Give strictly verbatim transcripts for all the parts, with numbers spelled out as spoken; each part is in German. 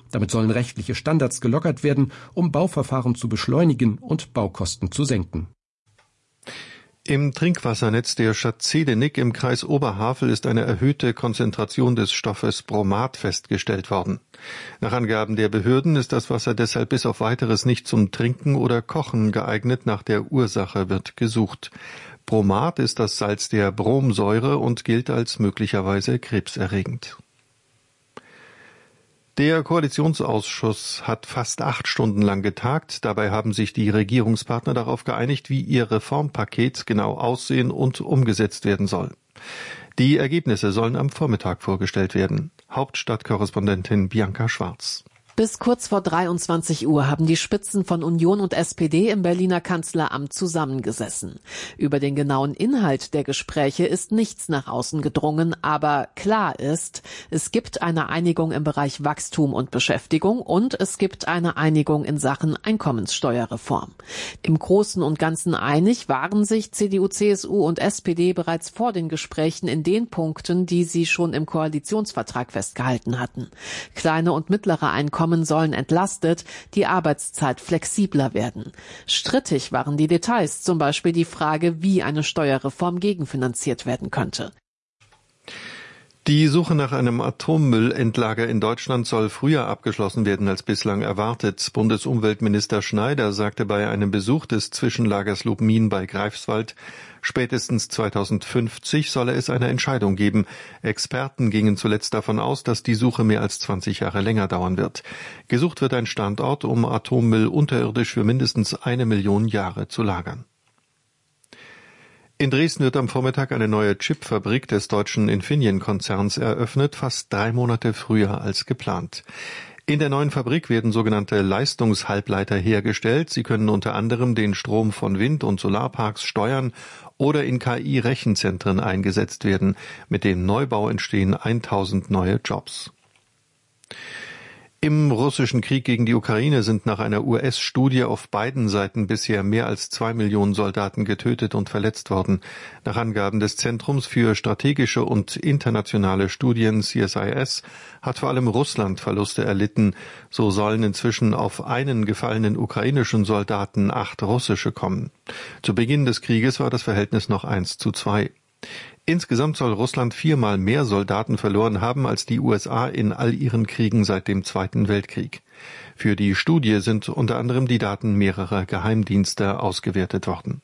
Damit sollen rechtliche Standards gelockert werden, um Bauverfahren zu beschleunigen und Baukosten zu senken. Im Trinkwassernetz der Stadt Zehdenick im Kreis Oberhavel ist eine erhöhte Konzentration des Stoffes Bromat festgestellt worden. Nach Angaben der Behörden ist das Wasser deshalb bis auf Weiteres nicht zum Trinken oder Kochen geeignet. Nach der Ursache wird gesucht. Bromat ist das Salz der Bromsäure und gilt als möglicherweise krebserregend. Der Koalitionsausschuss hat fast acht Stunden lang getagt. Dabei haben sich die Regierungspartner darauf geeinigt, wie ihr Reformpaket genau aussehen und umgesetzt werden soll. Die Ergebnisse sollen am Vormittag vorgestellt werden. Hauptstadtkorrespondentin Bianca Schwarz. Bis kurz vor dreiundzwanzig Uhr haben die Spitzen von Union und S P D im Berliner Kanzleramt zusammengesessen. Über den genauen Inhalt der Gespräche ist nichts nach außen gedrungen, aber klar ist, es gibt eine Einigung im Bereich Wachstum und Beschäftigung und es gibt eine Einigung in Sachen Einkommenssteuerreform. Im Großen und Ganzen einig waren sich C D U, C S U und S P D bereits vor den Gesprächen in den Punkten, die sie schon im Koalitionsvertrag festgehalten hatten. Kleine und mittlere Einkommen sollen entlastet, die Arbeitszeit flexibler werden. Strittig waren die Details, zum Beispiel die Frage, wie eine Steuerreform gegenfinanziert werden könnte. Die Suche nach einem Atommüllendlager in Deutschland soll früher abgeschlossen werden als bislang erwartet. Bundesumweltminister Schneider sagte bei einem Besuch des Zwischenlagers Lubmin bei Greifswald, spätestens zweitausendfünfzig solle es eine Entscheidung geben. Experten gingen zuletzt davon aus, dass die Suche mehr als zwanzig Jahre länger dauern wird. Gesucht wird ein Standort, um Atommüll unterirdisch für mindestens eine Million Jahre zu lagern. In Dresden wird am Vormittag eine neue Chipfabrik des deutschen Infineon-Konzerns eröffnet, fast drei Monate früher als geplant. In der neuen Fabrik werden sogenannte Leistungshalbleiter hergestellt. Sie können unter anderem den Strom von Wind- und Solarparks steuern oder in K I-Rechenzentren eingesetzt werden. Mit dem Neubau entstehen tausend neue Jobs. Im russischen Krieg gegen die Ukraine sind nach einer U S-Studie auf beiden Seiten bisher mehr als zwei Millionen Soldaten getötet und verletzt worden. Nach Angaben des Zentrums für strategische und internationale Studien C S I S hat vor allem Russland Verluste erlitten. So sollen inzwischen auf einen gefallenen ukrainischen Soldaten acht russische kommen. Zu Beginn des Krieges war das Verhältnis noch eins zu zwei. Insgesamt soll Russland viermal mehr Soldaten verloren haben als die U S A in all ihren Kriegen seit dem Zweiten Weltkrieg. Für die Studie sind unter anderem die Daten mehrerer Geheimdienste ausgewertet worden.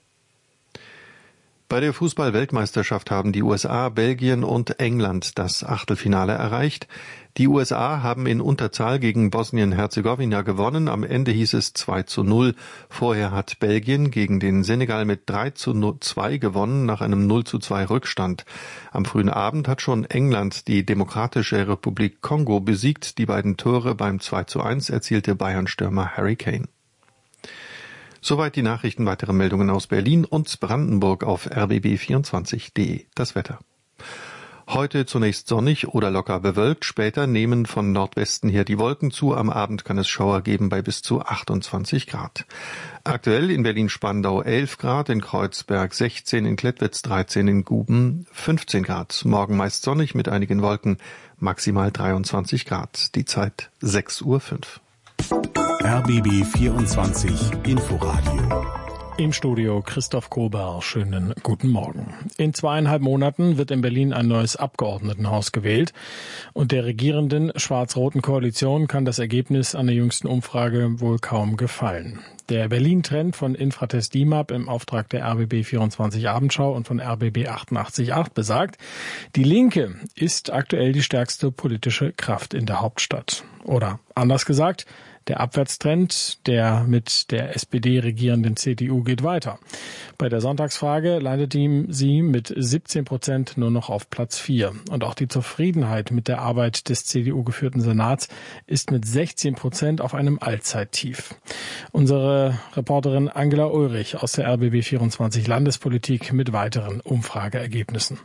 Bei der Fußball-Weltmeisterschaft haben die U S A, Belgien und England das Achtelfinale erreicht. Die U S A haben in Unterzahl gegen Bosnien-Herzegowina gewonnen. Am Ende hieß es zwei zu null. Vorher hat Belgien gegen den Senegal mit drei zu zwei gewonnen nach einem null zu zwei Rückstand. Am frühen Abend hat schon England die Demokratische Republik Kongo besiegt. Die beiden Tore beim zwei zu eins erzielte Bayern-Stürmer Harry Kane. Soweit die Nachrichten. Weitere Meldungen aus Berlin und Brandenburg auf r b b vierundzwanzig punkt de. Das Wetter. Heute zunächst sonnig oder locker bewölkt, später nehmen von Nordwesten her die Wolken zu. Am Abend kann es Schauer geben bei bis zu achtundzwanzig Grad. Aktuell in Berlin-Spandau elf Grad, in Kreuzberg sechzehn, in Klettwitz dreizehn, in Guben fünfzehn Grad. Morgen meist sonnig mit einigen Wolken, maximal dreiundzwanzig Grad. Die Zeit sechs Uhr fünf. R B B vierundzwanzig Inforadio. Im Studio Christoph Kober, schönen guten Morgen. In zweieinhalb Monaten wird in Berlin ein neues Abgeordnetenhaus gewählt und der regierenden schwarz-roten Koalition kann das Ergebnis an der jüngsten Umfrage wohl kaum gefallen. Der Berlin-Trend von Infratest D I M A P im Auftrag der R B B vierundzwanzig Abendschau und von R B B achtundachtzig Komma acht besagt, die Linke ist aktuell die stärkste politische Kraft in der Hauptstadt. Oder anders gesagt, der Abwärtstrend der mit der S P D regierenden C D U geht weiter. Bei der Sonntagsfrage landet sie mit siebzehn Prozent nur noch auf Platz vier. Und auch die Zufriedenheit mit der Arbeit des C D U-geführten Senats ist mit sechzehn Prozent auf einem Allzeittief. Unsere Reporterin Angela Ulrich aus der R B B vierundzwanzig Landespolitik mit weiteren Umfrageergebnissen.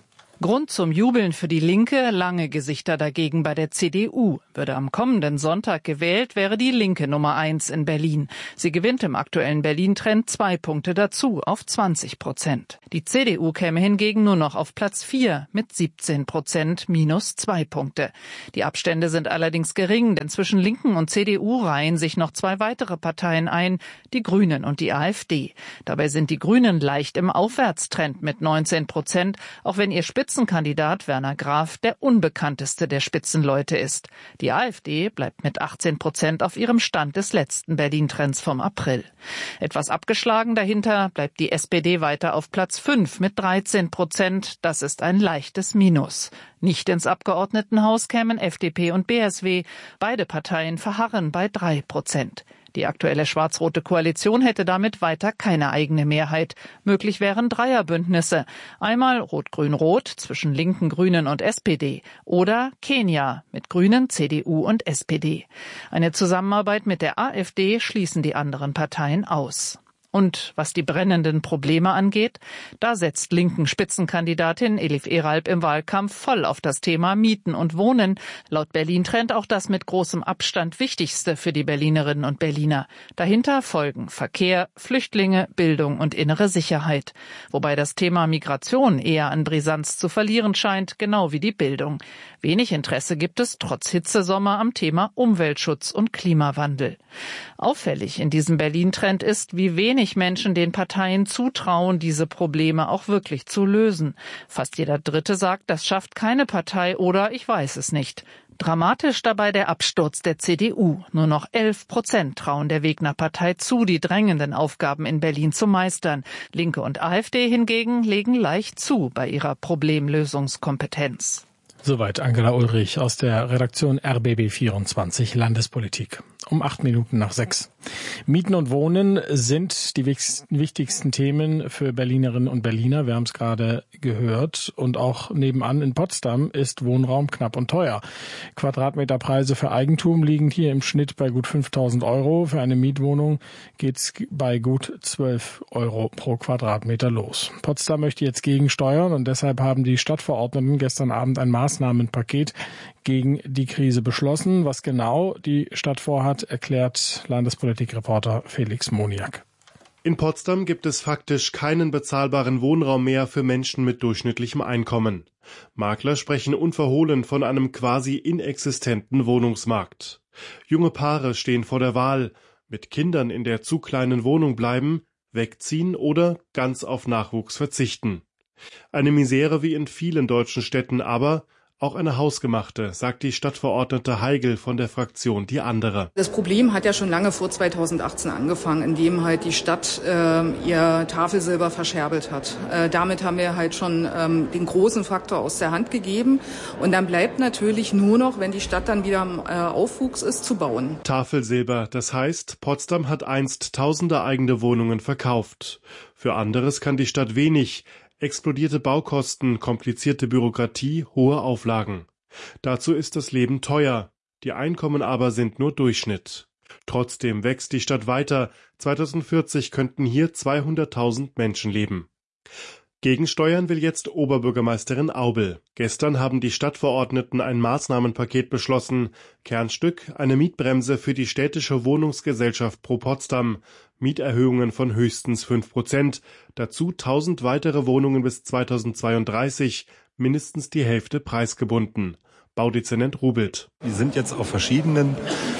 Grund zum Jubeln für die Linke, lange Gesichter dagegen bei der C D U. Würde am kommenden Sonntag gewählt, wäre die Linke Nummer eins in Berlin. Sie gewinnt im aktuellen Berlin-Trend zwei Punkte dazu auf zwanzig Prozent. Die C D U käme hingegen nur noch auf Platz vier mit siebzehn Prozent minus zwei Punkte. Die Abstände sind allerdings gering, denn zwischen Linken und C D U reihen sich noch zwei weitere Parteien ein, die Grünen und die AfD. Dabei sind die Grünen leicht im Aufwärtstrend mit neunzehn Prozent, auch wenn ihr Spitzenkandidat Werner Graf der unbekannteste der Spitzenleute ist. Die AfD bleibt mit achtzehn Prozent auf ihrem Stand des letzten Berlin-Trends vom April. Etwas abgeschlagen dahinter bleibt die S P D weiter auf Platz fünf mit dreizehn Prozent. Das ist ein leichtes Minus. Nicht ins Abgeordnetenhaus kämen F D P und B S W. Beide Parteien verharren bei drei Prozent. Die aktuelle schwarz-rote Koalition hätte damit weiter keine eigene Mehrheit. Möglich wären Dreierbündnisse. Einmal Rot-Grün-Rot zwischen Linken, Grünen und S P D oder Kenia mit Grünen, C D U und S P D. Eine Zusammenarbeit mit der AfD schließen die anderen Parteien aus. Und was die brennenden Probleme angeht, da setzt linken Spitzenkandidatin Elif Eralp im Wahlkampf voll auf das Thema Mieten und Wohnen. Laut Berlin-Trend auch das mit großem Abstand wichtigste für die Berlinerinnen und Berliner. Dahinter folgen Verkehr, Flüchtlinge, Bildung und innere Sicherheit. Wobei das Thema Migration eher an Brisanz zu verlieren scheint, genau wie die Bildung. Wenig Interesse gibt es trotz Hitzesommer am Thema Umweltschutz und Klimawandel. Auffällig in diesem Berlin-Trend ist, wie wenig Menschen den Parteien zutrauen, diese Probleme auch wirklich zu lösen. Fast jeder Dritte sagt, das schafft keine Partei oder ich weiß es nicht. Dramatisch dabei der Absturz der C D U. Nur noch elf Prozent trauen der Wegner-Partei zu, die drängenden Aufgaben in Berlin zu meistern. Linke und AfD hingegen legen leicht zu bei ihrer Problemlösungskompetenz. Soweit Angela Ulrich aus der Redaktion R B B vierundzwanzig Landespolitik. Um acht Minuten nach sechs. Mieten und Wohnen sind die wichtigsten Themen für Berlinerinnen und Berliner. Wir haben es gerade gehört. Und auch nebenan in Potsdam ist Wohnraum knapp und teuer. Quadratmeterpreise für Eigentum liegen hier im Schnitt bei gut fünftausend Euro. Für eine Mietwohnung geht's bei gut zwölf Euro pro Quadratmeter los. Potsdam möchte jetzt gegensteuern und deshalb haben die Stadtverordneten gestern Abend ein Maßnahmenpaket gegen die Krise beschlossen. Was genau die Stadt vorhat, erklärt Landespolitikreporter Felix Moniak. In Potsdam gibt es faktisch keinen bezahlbaren Wohnraum mehr für Menschen mit durchschnittlichem Einkommen. Makler sprechen unverhohlen von einem quasi inexistenten Wohnungsmarkt. Junge Paare stehen vor der Wahl, mit Kindern in der zu kleinen Wohnung bleiben, wegziehen oder ganz auf Nachwuchs verzichten. Eine Misere wie in vielen deutschen Städten, aber auch eine hausgemachte, sagt die Stadtverordnete Heigl von der Fraktion Die Andere. Das Problem hat ja schon lange vor zweitausendachtzehn angefangen, indem halt die Stadt äh, ihr Tafelsilber verscherbelt hat. Äh, damit haben wir halt schon ähm, den großen Faktor aus der Hand gegeben. Und dann bleibt natürlich nur noch, wenn die Stadt dann wieder im äh, Aufwuchs ist, zu bauen. Tafelsilber, das heißt, Potsdam hat einst tausende eigene Wohnungen verkauft. Für anderes kann die Stadt wenig. Explodierte Baukosten, komplizierte Bürokratie, hohe Auflagen. Dazu ist das Leben teuer, die Einkommen aber sind nur Durchschnitt. Trotzdem wächst die Stadt weiter. zweitausendvierzig könnten hier zweihunderttausend Menschen leben. Gegensteuern will jetzt Oberbürgermeisterin Aubel. Gestern haben die Stadtverordneten ein Maßnahmenpaket beschlossen. Kernstück eine Mietbremse für die städtische Wohnungsgesellschaft Pro Potsdam. Mieterhöhungen von höchstens fünf Prozent. Dazu tausend weitere Wohnungen bis zweitausendzweiunddreißig, mindestens die Hälfte preisgebunden. Baudezernent Rubelt. Wir sind jetzt auf verschiedenen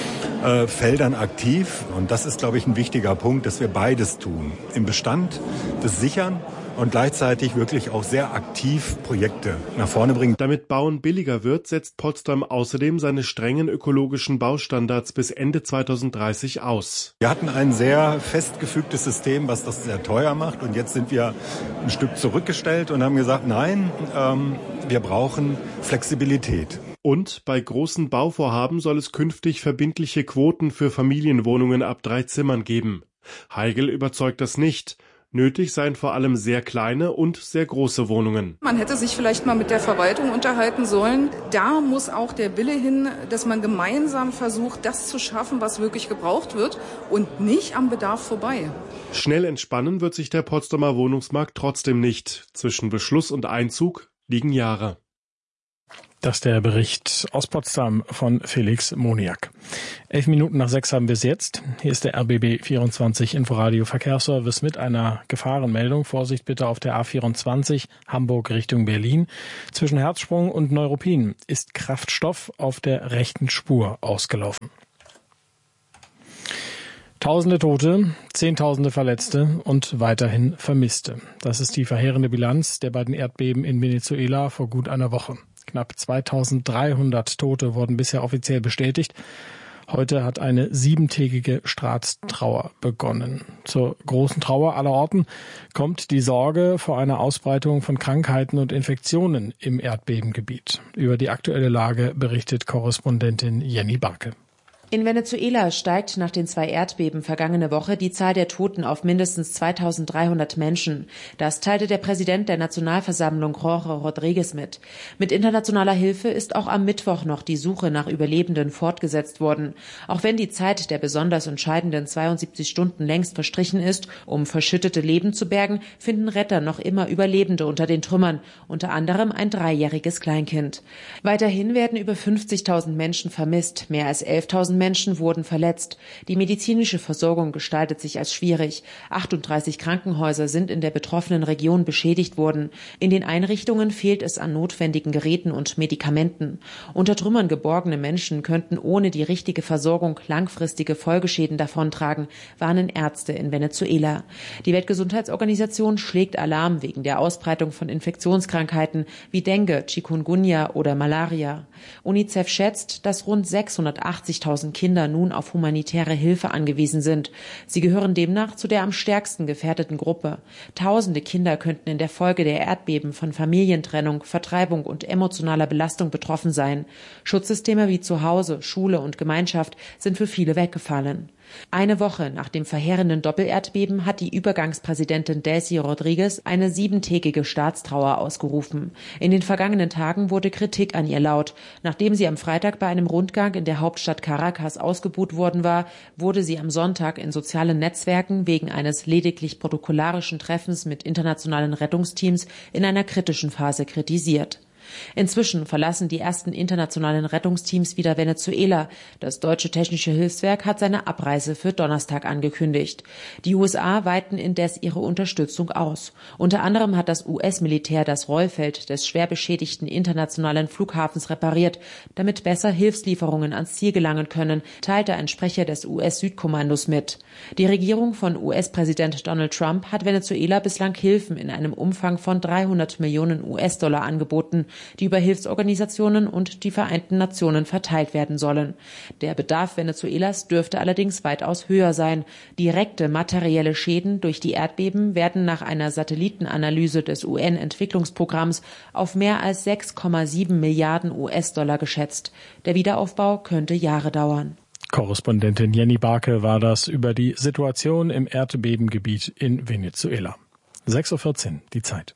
äh, Feldern aktiv und das ist, glaube ich, ein wichtiger Punkt, dass wir beides tun. Im Bestand das Sichern und gleichzeitig wirklich auch sehr aktiv Projekte nach vorne bringen. Damit Bauen billiger wird, setzt Potsdam außerdem seine strengen ökologischen Baustandards bis Ende zweitausenddreißig aus. Wir hatten ein sehr festgefügtes System, was das sehr teuer macht. Und jetzt sind wir ein Stück zurückgestellt und haben gesagt, nein, ähm, wir brauchen Flexibilität. Und bei großen Bauvorhaben soll es künftig verbindliche Quoten für Familienwohnungen ab drei Zimmern geben. Heigl überzeugt das nicht. Nötig seien vor allem sehr kleine und sehr große Wohnungen. Man hätte sich vielleicht mal mit der Verwaltung unterhalten sollen. Da muss auch der Wille hin, dass man gemeinsam versucht, das zu schaffen, was wirklich gebraucht wird und nicht am Bedarf vorbei. Schnell entspannen wird sich der Potsdamer Wohnungsmarkt trotzdem nicht. Zwischen Beschluss und Einzug liegen Jahre. Das ist der Bericht aus Potsdam von Felix Moniak. Elf Minuten nach sechs haben wir es jetzt. Hier ist der R B B vierundzwanzig Inforadio Verkehrsservice mit einer Gefahrenmeldung. Vorsicht bitte auf der A vierundzwanzig Hamburg Richtung Berlin. Zwischen Herzsprung und Neuruppin ist Kraftstoff auf der rechten Spur ausgelaufen. Tausende Tote, Zehntausende Verletzte und weiterhin Vermisste. Das ist die verheerende Bilanz der beiden Erdbeben in Venezuela vor gut einer Woche. Knapp zweitausenddreihundert Tote wurden bisher offiziell bestätigt. Heute hat eine siebentägige Staatstrauer begonnen. Zur großen Trauer aller Orten kommt die Sorge vor einer Ausbreitung von Krankheiten und Infektionen im Erdbebengebiet. Über die aktuelle Lage berichtet Korrespondentin Jenny Barke. In Venezuela steigt nach den zwei Erdbeben vergangene Woche die Zahl der Toten auf mindestens zweitausenddreihundert Menschen. Das teilte der Präsident der Nationalversammlung Jorge Rodriguez mit. Mit internationaler Hilfe ist auch am Mittwoch noch die Suche nach Überlebenden fortgesetzt worden. Auch wenn die Zeit der besonders entscheidenden zweiundsiebzig Stunden längst verstrichen ist, um verschüttete Leben zu bergen, finden Retter noch immer Überlebende unter den Trümmern, unter anderem ein dreijähriges Kleinkind. Weiterhin werden über fünfzigtausend Menschen vermisst, mehr als elftausend Menschen wurden verletzt. Die medizinische Versorgung gestaltet sich als schwierig. achtunddreißig Krankenhäuser sind in der betroffenen Region beschädigt worden. In den Einrichtungen fehlt es an notwendigen Geräten und Medikamenten. Unter Trümmern geborgene Menschen könnten ohne die richtige Versorgung langfristige Folgeschäden davontragen, warnen Ärzte in Venezuela. Die Weltgesundheitsorganisation schlägt Alarm wegen der Ausbreitung von Infektionskrankheiten wie Dengue, Chikungunya oder Malaria. UNICEF schätzt, dass rund sechshundertachtzigtausend Kinder nun auf humanitäre Hilfe angewiesen sind. Sie gehören demnach zu der am stärksten gefährdeten Gruppe. Tausende Kinder könnten in der Folge der Erdbeben von Familientrennung, Vertreibung und emotionaler Belastung betroffen sein. Schutzsysteme wie Zuhause, Schule und Gemeinschaft sind für viele weggefallen. Eine Woche nach dem verheerenden Doppelerdbeben hat die Übergangspräsidentin Delcy Rodriguez eine siebentägige Staatstrauer ausgerufen. In den vergangenen Tagen wurde Kritik an ihr laut. Nachdem sie am Freitag bei einem Rundgang in der Hauptstadt Caracas ausgebuht worden war, wurde sie am Sonntag in sozialen Netzwerken wegen eines lediglich protokollarischen Treffens mit internationalen Rettungsteams in einer kritischen Phase kritisiert. Inzwischen verlassen die ersten internationalen Rettungsteams wieder Venezuela. Das deutsche Technische Hilfswerk hat seine Abreise für Donnerstag angekündigt. Die U S A weiten indes ihre Unterstützung aus. Unter anderem hat das U S-Militär das Rollfeld des schwer beschädigten internationalen Flughafens repariert, damit besser Hilfslieferungen ans Ziel gelangen können, teilte ein Sprecher des U S-Südkommandos mit. Die Regierung von U S-Präsident Donald Trump hat Venezuela bislang Hilfen in einem Umfang von dreihundert Millionen U S-Dollar angeboten, die über Hilfsorganisationen und die Vereinten Nationen verteilt werden sollen. Der Bedarf Venezuelas dürfte allerdings weitaus höher sein. Direkte materielle Schäden durch die Erdbeben werden nach einer Satellitenanalyse des U N-Entwicklungsprogramms auf mehr als sechs Komma sieben Milliarden U S-Dollar geschätzt. Der Wiederaufbau könnte Jahre dauern. Korrespondentin Jenny Barke war das über die Situation im Erdbebengebiet in Venezuela. sechs Uhr vierzehn, die Zeit.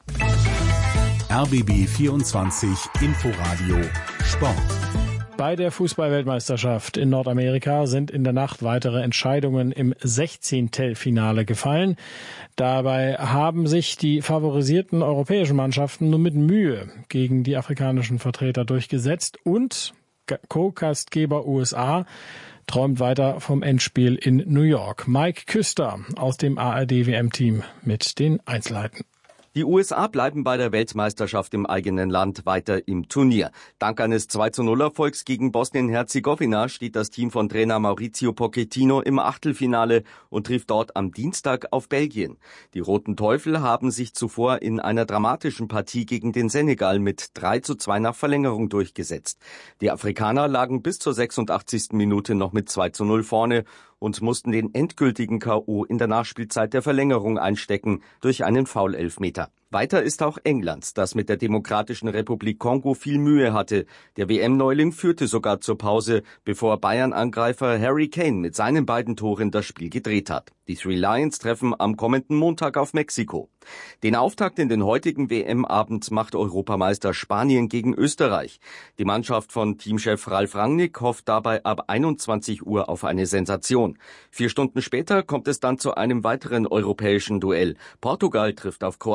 R B B vierundzwanzig Inforadio Sport. Bei der Fußball-Weltmeisterschaft in Nordamerika sind in der Nacht weitere Entscheidungen im Sechzehntelfinale gefallen. Dabei haben sich die favorisierten europäischen Mannschaften nur mit Mühe gegen die afrikanischen Vertreter durchgesetzt und Co-Gastgeber U S A träumt weiter vom Endspiel in New York. Mike Küster aus dem A R D W M-Team mit den Einzelheiten. Die U S A bleiben bei der Weltmeisterschaft im eigenen Land weiter im Turnier. Dank eines zwei zu null Erfolgs gegen Bosnien-Herzegowina steht das Team von Trainer Maurizio Pochettino im Achtelfinale und trifft dort am Dienstag auf Belgien. Die Roten Teufel haben sich zuvor in einer dramatischen Partie gegen den Senegal mit drei zu zwei nach Verlängerung durchgesetzt. Die Afrikaner lagen bis zur sechsundachtzigsten Minute noch mit zwei zu null vorne und mussten den endgültigen K O in der Nachspielzeit der Verlängerung einstecken durch einen Foul-Elfmeter. Weiter ist auch England, das mit der Demokratischen Republik Kongo viel Mühe hatte. Der W M-Neuling führte sogar zur Pause, bevor Bayern-Angreifer Harry Kane mit seinen beiden Toren das Spiel gedreht hat. Die Three Lions treffen am kommenden Montag auf Mexiko. Den Auftakt in den heutigen W M-Abend macht Europameister Spanien gegen Österreich. Die Mannschaft von Teamchef Ralf Rangnick hofft dabei ab einundzwanzig Uhr auf eine Sensation. Vier Stunden später kommt es dann zu einem weiteren europäischen Duell. Portugal trifft auf Kroatien.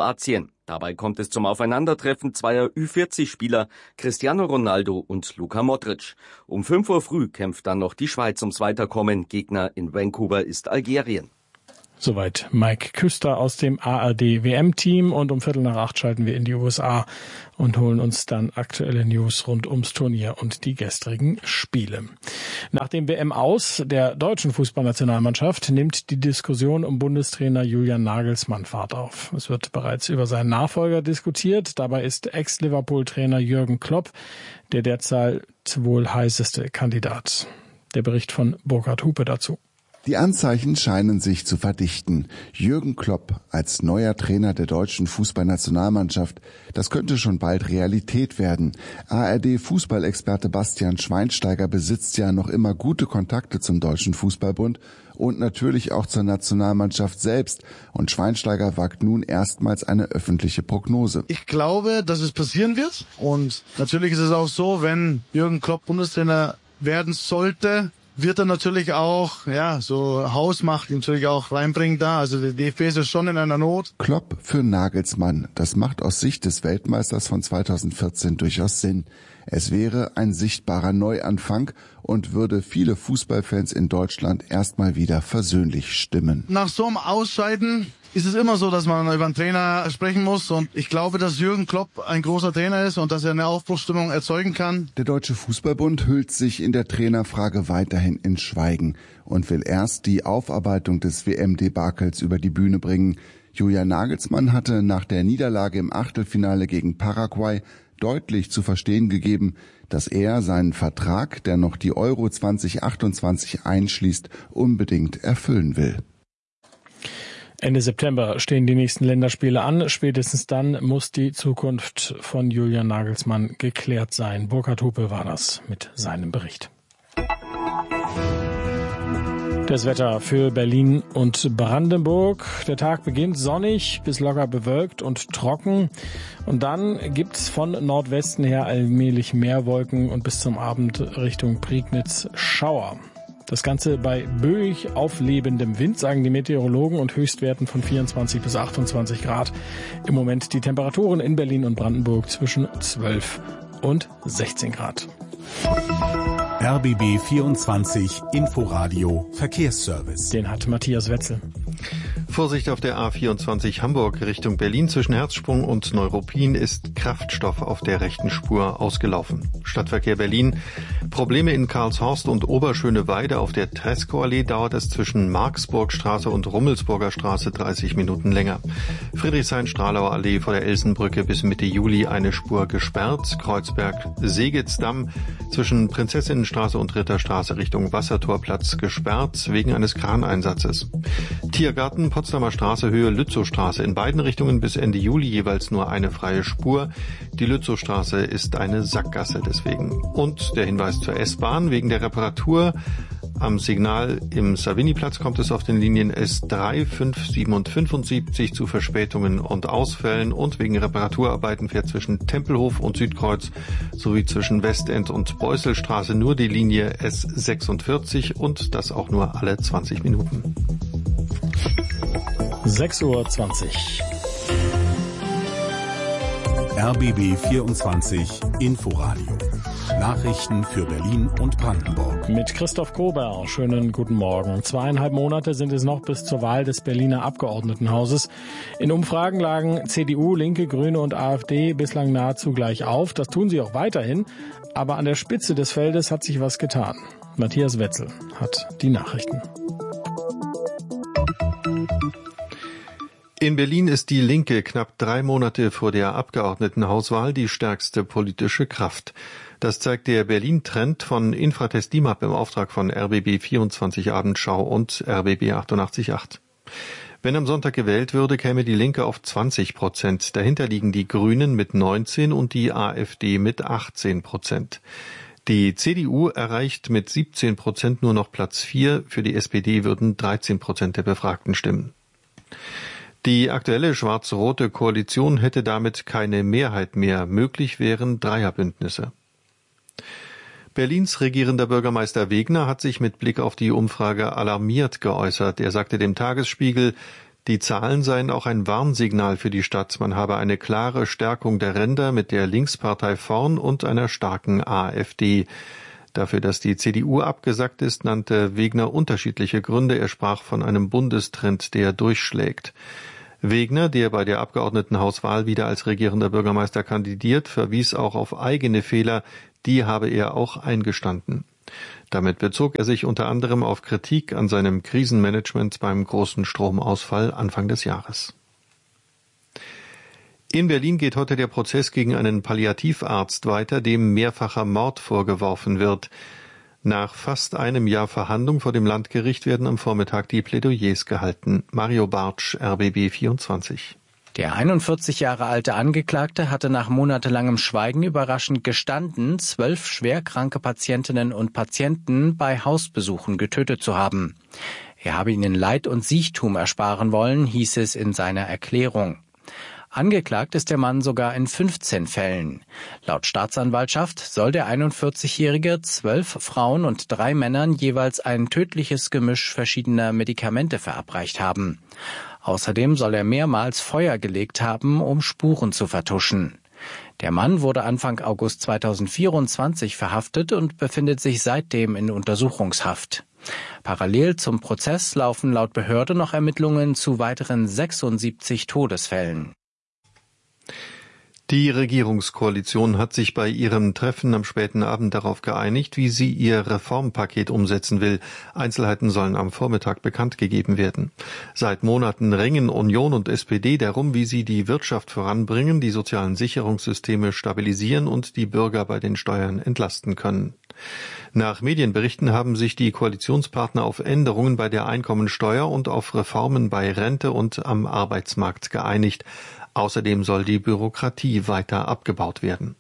Stadion. Dabei kommt es zum Aufeinandertreffen zweier Ü vierzig Spieler, Cristiano Ronaldo und Luka Modric. Um fünf Uhr früh kämpft dann noch die Schweiz ums Weiterkommen. Gegner in Vancouver ist Algerien. Soweit Mike Küster aus dem A R D-W M-Team, und um Viertel nach acht schalten wir in die U S A und holen uns dann aktuelle News rund ums Turnier und die gestrigen Spiele. Nach dem W M-Aus der deutschen Fußballnationalmannschaft nimmt die Diskussion um Bundestrainer Julian Nagelsmann Fahrt auf. Es wird bereits über seinen Nachfolger diskutiert. Dabei ist Ex-Liverpool-Trainer Jürgen Klopp der derzeit wohl heißeste Kandidat. Der Bericht von Burkhard Hupe dazu. Die Anzeichen scheinen sich zu verdichten. Jürgen Klopp als neuer Trainer der deutschen Fußballnationalmannschaft, das könnte schon bald Realität werden. A R D-Fußballexperte Bastian Schweinsteiger besitzt ja noch immer gute Kontakte zum Deutschen Fußballbund und natürlich auch zur Nationalmannschaft selbst. Und Schweinsteiger wagt nun erstmals eine öffentliche Prognose. Ich glaube, dass es passieren wird. Und natürlich ist es auch so, wenn Jürgen Klopp Bundestrainer werden sollte, wird er natürlich auch, ja, so Hausmacht natürlich auch reinbringen da. Also der D F B ist ja schon in einer Not. Klopp für Nagelsmann, das macht aus Sicht des Weltmeisters von zweitausendvierzehn durchaus Sinn. Es wäre ein sichtbarer Neuanfang und würde viele Fußballfans in Deutschland erstmal wieder versöhnlich stimmen. Nach so einem Ausscheiden ist es immer so, dass man über einen Trainer sprechen muss, und ich glaube, dass Jürgen Klopp ein großer Trainer ist und dass er eine Aufbruchsstimmung erzeugen kann. Der Deutsche Fußballbund hüllt sich in der Trainerfrage weiterhin in Schweigen und will erst die Aufarbeitung des W M-Debakels über die Bühne bringen. Julian Nagelsmann hatte nach der Niederlage im Achtelfinale gegen Paraguay deutlich zu verstehen gegeben, dass er seinen Vertrag, der noch die Euro zwanzig achtundzwanzig einschließt, unbedingt erfüllen will. Ende September stehen die nächsten Länderspiele an. Spätestens dann muss die Zukunft von Julian Nagelsmann geklärt sein. Burkhard Hupe war das mit seinem Bericht. Das Wetter für Berlin und Brandenburg. Der Tag beginnt sonnig bis locker bewölkt und trocken. Und dann gibt's von Nordwesten her allmählich mehr Wolken und bis zum Abend Richtung Prignitz Schauer. Das Ganze bei böig auflebendem Wind, sagen die Meteorologen, und Höchstwerten von vierundzwanzig bis achtundzwanzig Grad. Im Moment die Temperaturen in Berlin und Brandenburg zwischen zwölf und sechzehn Grad. R B B vierundzwanzig Inforadio Verkehrsservice. Den hat Matthias Wetzel. Vorsicht auf der A vierundzwanzig Hamburg Richtung Berlin. Zwischen Herzsprung und Neuruppin ist Kraftstoff auf der rechten Spur ausgelaufen. Stadtverkehr Berlin. Probleme in Karlshorst und Oberschöneweide. Auf der Tresco-Allee dauert es zwischen Marksburgstraße und Rummelsburger Straße dreißig Minuten länger. Friedrichshain-Stralauer Allee vor der Elsenbrücke bis Mitte Juli eine Spur gesperrt. Kreuzberg-Segitzdamm zwischen Prinzessinnenstraße und Ritterstraße Richtung Wassertorplatz gesperrt wegen eines Kraneinsatzes. Tiergarten, Potsdamer Straße, Höhe Lützowstraße. In beiden Richtungen bis Ende Juli jeweils nur eine freie Spur. Die Lützowstraße ist eine Sackgasse deswegen. Und der Hinweis zur S-Bahn. Wegen der Reparatur am Signal im Savini-Platz kommt es auf den Linien S drei, fünf, sieben und fünfundsiebzig zu Verspätungen und Ausfällen. Und wegen Reparaturarbeiten fährt zwischen Tempelhof und Südkreuz sowie zwischen Westend und Beusselstraße nur die Linie S sechsundvierzig und das auch nur alle zwanzig Minuten. sechs Uhr zwanzig. R B B vierundzwanzig Inforadio. Nachrichten für Berlin und Brandenburg. Mit Christoph Kober. Schönen guten Morgen. Zweieinhalb Monate sind es noch bis zur Wahl des Berliner Abgeordnetenhauses. In Umfragen lagen C D U, Linke, Grüne und AfD bislang nahezu gleich auf. Das tun sie auch weiterhin. Aber an der Spitze des Feldes hat sich was getan. Matthias Wetzel hat die Nachrichten. In Berlin ist die Linke knapp drei Monate vor der Abgeordnetenhauswahl die stärkste politische Kraft. Das zeigt der Berlin-Trend von Infratest D I M A P im Auftrag von R B B vierundzwanzig Abendschau und R B B achtundachtzig Komma acht. Wenn am Sonntag gewählt würde, käme die Linke auf zwanzig Prozent. Dahinter liegen die Grünen mit neunzehn und die AfD mit achtzehn Prozent. Die C D U erreicht mit siebzehn Prozent nur noch Platz vier. Für die S P D würden dreizehn Prozent der Befragten stimmen. Die aktuelle schwarz-rote Koalition hätte damit keine Mehrheit mehr. Möglich wären Dreierbündnisse. Berlins regierender Bürgermeister Wegner hat sich mit Blick auf die Umfrage alarmiert geäußert. Er sagte dem Tagesspiegel, Die Zahlen seien auch ein Warnsignal für die Stadt. Man habe eine klare Stärkung der Ränder mit der Linkspartei vorn und einer starken AfD. Dafür, dass die C D U abgesackt ist, nannte Wegner unterschiedliche Gründe. Er sprach von einem Bundestrend, der durchschlägt. Wegner, der bei der Abgeordnetenhauswahl wieder als regierender Bürgermeister kandidiert, verwies auch auf eigene Fehler. Die habe er auch eingestanden. Damit bezog er sich unter anderem auf Kritik an seinem Krisenmanagement beim großen Stromausfall Anfang des Jahres. In Berlin geht heute der Prozess gegen einen Palliativarzt weiter, dem mehrfacher Mord vorgeworfen wird. Nach fast einem Jahr Verhandlung vor dem Landgericht werden am Vormittag die Plädoyers gehalten. Mario Bartsch, R B B vierundzwanzig. Der einundvierzig Jahre alte Angeklagte hatte nach monatelangem Schweigen überraschend gestanden, zwölf schwerkranke Patientinnen und Patienten bei Hausbesuchen getötet zu haben. Er habe ihnen Leid und Siechtum ersparen wollen, hieß es in seiner Erklärung. Angeklagt ist der Mann sogar in fünfzehn Fällen. Laut Staatsanwaltschaft soll der einundvierzigjährige zwölf Frauen und drei Männern jeweils ein tödliches Gemisch verschiedener Medikamente verabreicht haben. Außerdem soll er mehrmals Feuer gelegt haben, um Spuren zu vertuschen. Der Mann wurde Anfang August zweitausendvierundzwanzig verhaftet und befindet sich seitdem in Untersuchungshaft. Parallel zum Prozess laufen laut Behörde noch Ermittlungen zu weiteren sechsundsiebzig Todesfällen. Die Regierungskoalition hat sich bei ihrem Treffen am späten Abend darauf geeinigt, wie sie ihr Reformpaket umsetzen will. Einzelheiten sollen am Vormittag bekannt gegeben werden. Seit Monaten ringen Union und S P D darum, wie sie die Wirtschaft voranbringen, die sozialen Sicherungssysteme stabilisieren und die Bürger bei den Steuern entlasten können. Nach Medienberichten haben sich die Koalitionspartner auf Änderungen bei der Einkommensteuer und auf Reformen bei Rente und am Arbeitsmarkt geeinigt. Außerdem soll die Bürokratie weiter abgebaut werden.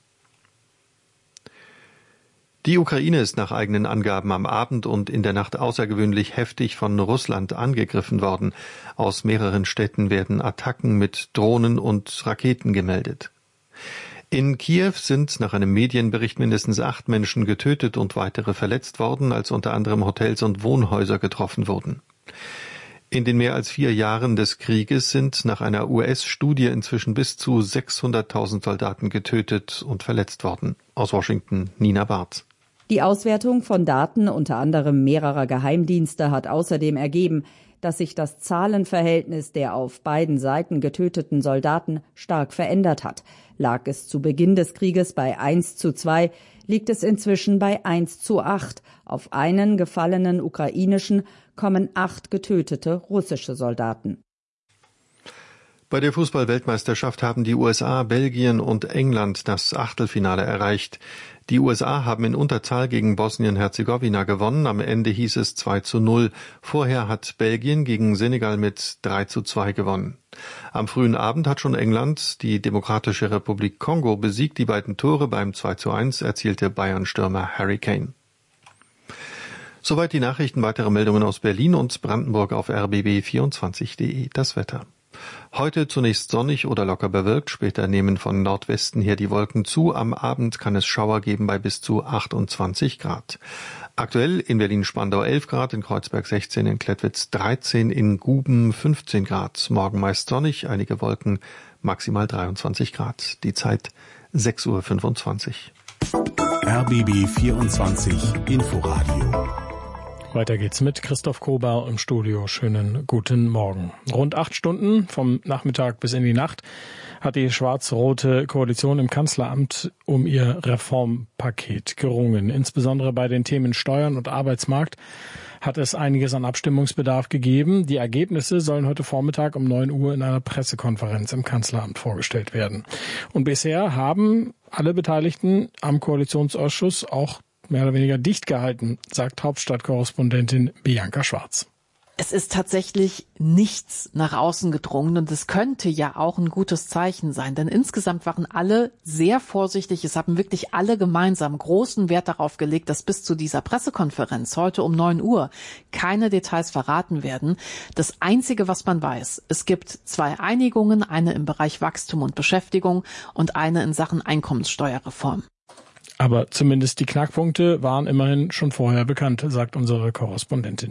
Die Ukraine ist nach eigenen Angaben am Abend und in der Nacht außergewöhnlich heftig von Russland angegriffen worden. Aus mehreren Städten werden Attacken mit Drohnen und Raketen gemeldet. In Kiew sind nach einem Medienbericht mindestens acht Menschen getötet und weitere verletzt worden, als unter anderem Hotels und Wohnhäuser getroffen wurden. In den mehr als vier Jahren des Krieges sind nach einer U S-Studie inzwischen bis zu sechshunderttausend Soldaten getötet und verletzt worden. Aus Washington, Nina Barth. Die Auswertung von Daten unter anderem mehrerer Geheimdienste hat außerdem ergeben, dass sich das Zahlenverhältnis der auf beiden Seiten getöteten Soldaten stark verändert hat. Lag es zu Beginn des Krieges bei eins zu zwei, liegt es inzwischen bei eins zu acht. Auf einen gefallenen ukrainischen kommen acht getötete russische Soldaten. Bei der Fußball-Weltmeisterschaft haben die U S A, Belgien und England das Achtelfinale erreicht. Die U S A haben in Unterzahl gegen Bosnien-Herzegowina gewonnen. Am Ende hieß es zwei zu null. Vorher hat Belgien gegen Senegal mit drei zu zwei gewonnen. Am frühen Abend hat schon England die Demokratische Republik Kongo besiegt. Die beiden Tore beim zwei zu eins erzielte Bayern-Stürmer Harry Kane. Soweit die Nachrichten. Weitere Meldungen aus Berlin und Brandenburg auf r b b vierundzwanzig punkt de. Das Wetter. Heute zunächst sonnig oder locker bewölkt, später nehmen von Nordwesten her die Wolken zu. Am Abend kann es Schauer geben bei bis zu achtundzwanzig Grad. Aktuell in Berlin-Spandau elf Grad, in Kreuzberg sechzehn, in Klettwitz dreizehn, in Guben fünfzehn Grad. Morgen meist sonnig, einige Wolken, maximal dreiundzwanzig Grad. Die Zeit sechs Uhr fünfundzwanzig. R B B vierundzwanzig Inforadio. Weiter geht's mit Christoph Kober im Studio. Schönen guten Morgen. Rund acht Stunden vom Nachmittag bis in die Nacht hat die schwarz-rote Koalition im Kanzleramt um ihr Reformpaket gerungen. Insbesondere bei den Themen Steuern und Arbeitsmarkt hat es einiges an Abstimmungsbedarf gegeben. Die Ergebnisse sollen heute Vormittag um neun Uhr in einer Pressekonferenz im Kanzleramt vorgestellt werden. Und bisher haben alle Beteiligten am Koalitionsausschuss auch mehr oder weniger dicht gehalten, sagt Hauptstadtkorrespondentin Bianca Schwarz. Es ist tatsächlich nichts nach außen gedrungen und es könnte ja auch ein gutes Zeichen sein, denn insgesamt waren alle sehr vorsichtig. Es haben wirklich alle gemeinsam großen Wert darauf gelegt, dass bis zu dieser Pressekonferenz heute um neun Uhr keine Details verraten werden. Das Einzige, was man weiß, es gibt zwei Einigungen, eine im Bereich Wachstum und Beschäftigung und eine in Sachen Einkommenssteuerreform. Aber zumindest die Knackpunkte waren immerhin schon vorher bekannt, sagt unsere Korrespondentin.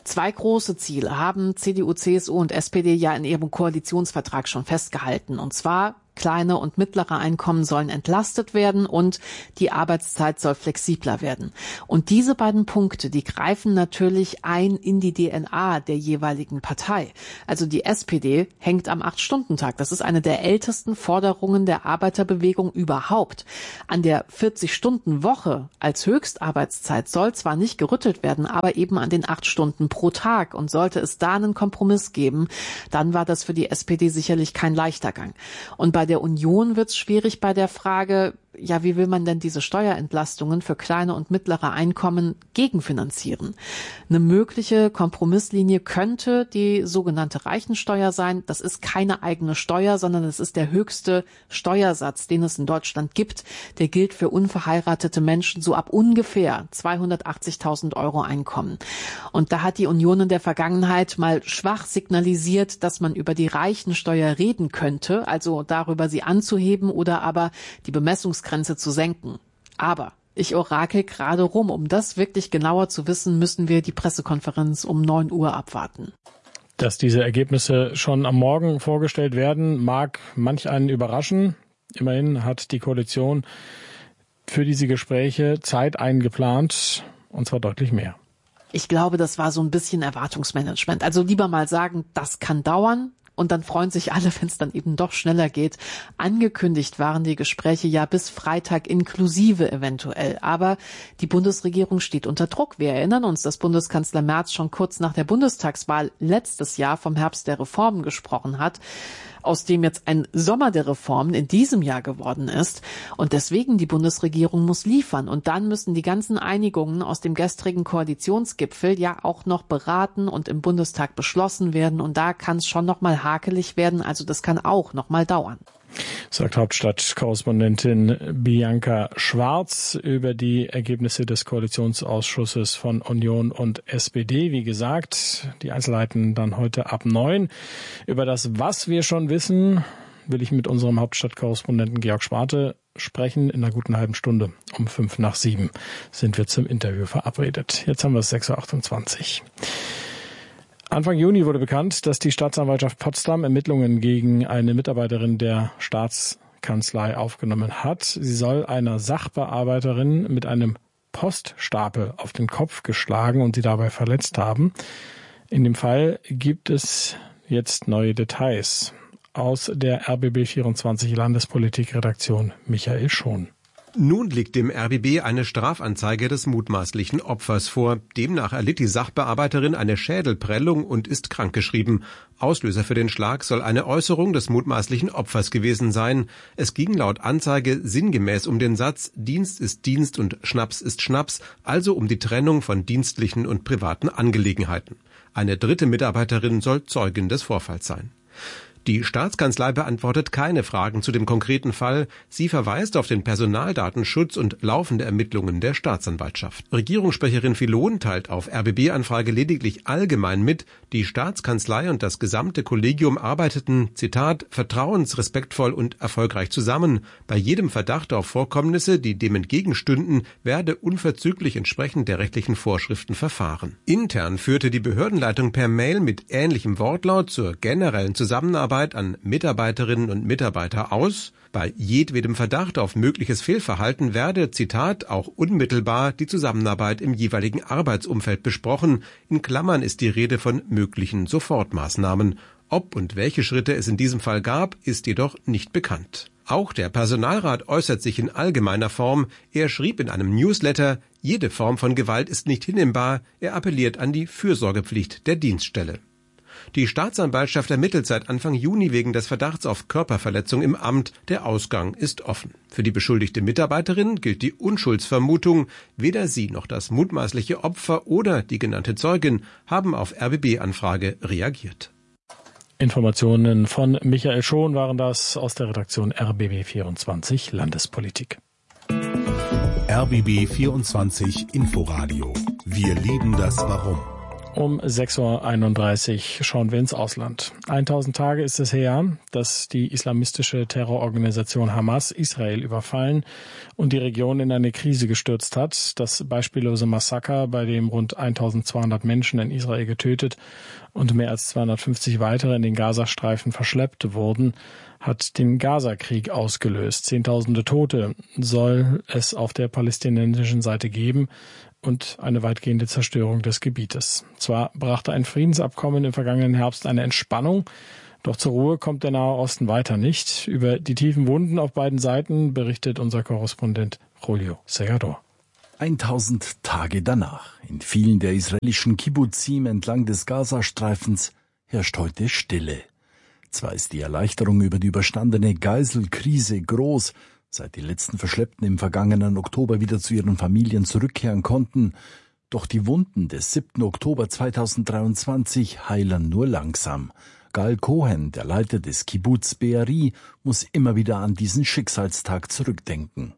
Zwei große Ziele haben C D U, C S U und S P D ja in ihrem Koalitionsvertrag schon festgehalten. Und zwar: kleine und mittlere Einkommen sollen entlastet werden und die Arbeitszeit soll flexibler werden. Und diese beiden Punkte, die greifen natürlich ein in die D N A der jeweiligen Partei. Also die S P D hängt am Acht-Stunden-Tag. Das ist eine der ältesten Forderungen der Arbeiterbewegung überhaupt. An der vierzig-Stunden-Woche als Höchstarbeitszeit soll zwar nicht gerüttelt werden, aber eben an den acht Stunden pro Tag. Und sollte es da einen Kompromiss geben, dann war das für die S P D sicherlich kein leichter Gang. Und bei Bei der Union wird es schwierig bei der Frage, ja, wie will man denn diese Steuerentlastungen für kleine und mittlere Einkommen gegenfinanzieren? Eine mögliche Kompromisslinie könnte die sogenannte Reichensteuer sein. Das ist keine eigene Steuer, sondern es ist der höchste Steuersatz, den es in Deutschland gibt. Der gilt für unverheiratete Menschen so ab ungefähr zweihundertachtzigtausend Euro Einkommen. Und da hat die Union in der Vergangenheit mal schwach signalisiert, dass man über die Reichensteuer reden könnte, also darüber sie anzuheben oder aber die Bemessungsgrenze zu senken. Aber ich orakel gerade rum. Um das wirklich genauer zu wissen, müssen wir die Pressekonferenz um neun Uhr abwarten. Dass diese Ergebnisse schon am Morgen vorgestellt werden, mag manch einen überraschen. Immerhin hat die Koalition für diese Gespräche Zeit eingeplant, und zwar deutlich mehr. Ich glaube, das war so ein bisschen Erwartungsmanagement. Also lieber mal sagen, das kann dauern. Und dann freuen sich alle, wenn es dann eben doch schneller geht. Angekündigt waren die Gespräche ja bis Freitag inklusive eventuell. Aber die Bundesregierung steht unter Druck. Wir erinnern uns, dass Bundeskanzler Merz schon kurz nach der Bundestagswahl letztes Jahr vom Herbst der Reformen gesprochen hat, aus dem jetzt ein Sommer der Reformen in diesem Jahr geworden ist. Und deswegen die Bundesregierung muss liefern. Und dann müssen die ganzen Einigungen aus dem gestrigen Koalitionsgipfel ja auch noch beraten und im Bundestag beschlossen werden. Und da kann es schon noch mal hakelig werden. Also das kann auch noch mal dauern. Sagt Hauptstadtkorrespondentin Bianca Schwarz über die Ergebnisse des Koalitionsausschusses von Union und S P D. Wie gesagt, die Einzelheiten dann heute ab neun. Über das, was wir schon wissen, will ich mit unserem Hauptstadtkorrespondenten Georg Schwarte sprechen. In einer guten halben Stunde um fünf nach sieben sind wir zum Interview verabredet. Jetzt haben wir es sechs Uhr achtundzwanzig. Anfang Juni wurde bekannt, dass die Staatsanwaltschaft Potsdam Ermittlungen gegen eine Mitarbeiterin der Staatskanzlei aufgenommen hat. Sie soll einer Sachbearbeiterin mit einem Poststapel auf den Kopf geschlagen und sie dabei verletzt haben. In dem Fall gibt es jetzt neue Details. Aus der R B B vierundzwanzig Landespolitik-Redaktion Michael Schon. Nun liegt dem R B B eine Strafanzeige des mutmaßlichen Opfers vor. Demnach erlitt die Sachbearbeiterin eine Schädelprellung und ist krankgeschrieben. Auslöser für den Schlag soll eine Äußerung des mutmaßlichen Opfers gewesen sein. Es ging laut Anzeige sinngemäß um den Satz Dienst ist Dienst und Schnaps ist Schnaps, also um die Trennung von dienstlichen und privaten Angelegenheiten. Eine dritte Mitarbeiterin soll Zeugin des Vorfalls sein. Die Staatskanzlei beantwortet keine Fragen zu dem konkreten Fall. Sie verweist auf den Personaldatenschutz und laufende Ermittlungen der Staatsanwaltschaft. Regierungssprecherin Filon teilt auf R B B-Anfrage lediglich allgemein mit, die Staatskanzlei und das gesamte Kollegium arbeiteten, Zitat, vertrauensrespektvoll und erfolgreich zusammen. Bei jedem Verdacht auf Vorkommnisse, die dem entgegenstünden, werde unverzüglich entsprechend der rechtlichen Vorschriften verfahren. Intern führte die Behördenleitung per Mail mit ähnlichem Wortlaut zur generellen Zusammenarbeit an Mitarbeiterinnen und Mitarbeiter aus. Bei jedwedem Verdacht auf mögliches Fehlverhalten werde, Zitat, auch unmittelbar die Zusammenarbeit im jeweiligen Arbeitsumfeld besprochen. In Klammern ist die Rede von möglichen Sofortmaßnahmen. Ob und welche Schritte es in diesem Fall gab, ist jedoch nicht bekannt. Auch der Personalrat äußert sich in allgemeiner Form. Er schrieb in einem Newsletter, jede Form von Gewalt ist nicht hinnehmbar. Er appelliert an die Fürsorgepflicht der Dienststelle. Die Staatsanwaltschaft ermittelt seit Anfang Juni wegen des Verdachts auf Körperverletzung im Amt. Der Ausgang ist offen. Für die beschuldigte Mitarbeiterin gilt die Unschuldsvermutung. Weder sie noch das mutmaßliche Opfer oder die genannte Zeugin haben auf R B B-Anfrage reagiert. Informationen von Michael Schon waren das aus der Redaktion R B B vierundzwanzig Landespolitik. R B B vierundzwanzig Inforadio. Wir lieben das Warum. Um sechs Uhr einunddreißig schauen wir ins Ausland. tausend Tage ist es her, dass die islamistische Terrororganisation Hamas Israel überfallen und die Region in eine Krise gestürzt hat. Das beispiellose Massaker, bei dem rund eintausendzweihundert Menschen in Israel getötet und mehr als zweihundertfünfzig weitere in den Gazastreifen verschleppt wurden, hat den Gaza-Krieg ausgelöst. Zehntausende Tote soll es auf der palästinensischen Seite geben und eine weitgehende Zerstörung des Gebietes. Zwar brachte ein Friedensabkommen im vergangenen Herbst eine Entspannung, doch zur Ruhe kommt der Nahe Osten weiter nicht. Über die tiefen Wunden auf beiden Seiten berichtet unser Korrespondent Julio Segador. Eintausend Tage danach. In vielen der israelischen Kibbuzim entlang des Gazastreifens herrscht heute Stille. Zwar ist die Erleichterung über die überstandene Geiselkrise groß, seit die letzten Verschleppten im vergangenen Oktober wieder zu ihren Familien zurückkehren konnten, doch die Wunden des siebten Oktober zweitausenddreiundzwanzig heilen nur langsam. Gal Cohen, der Leiter des Kibbuz Be'eri, muss immer wieder an diesen Schicksalstag zurückdenken.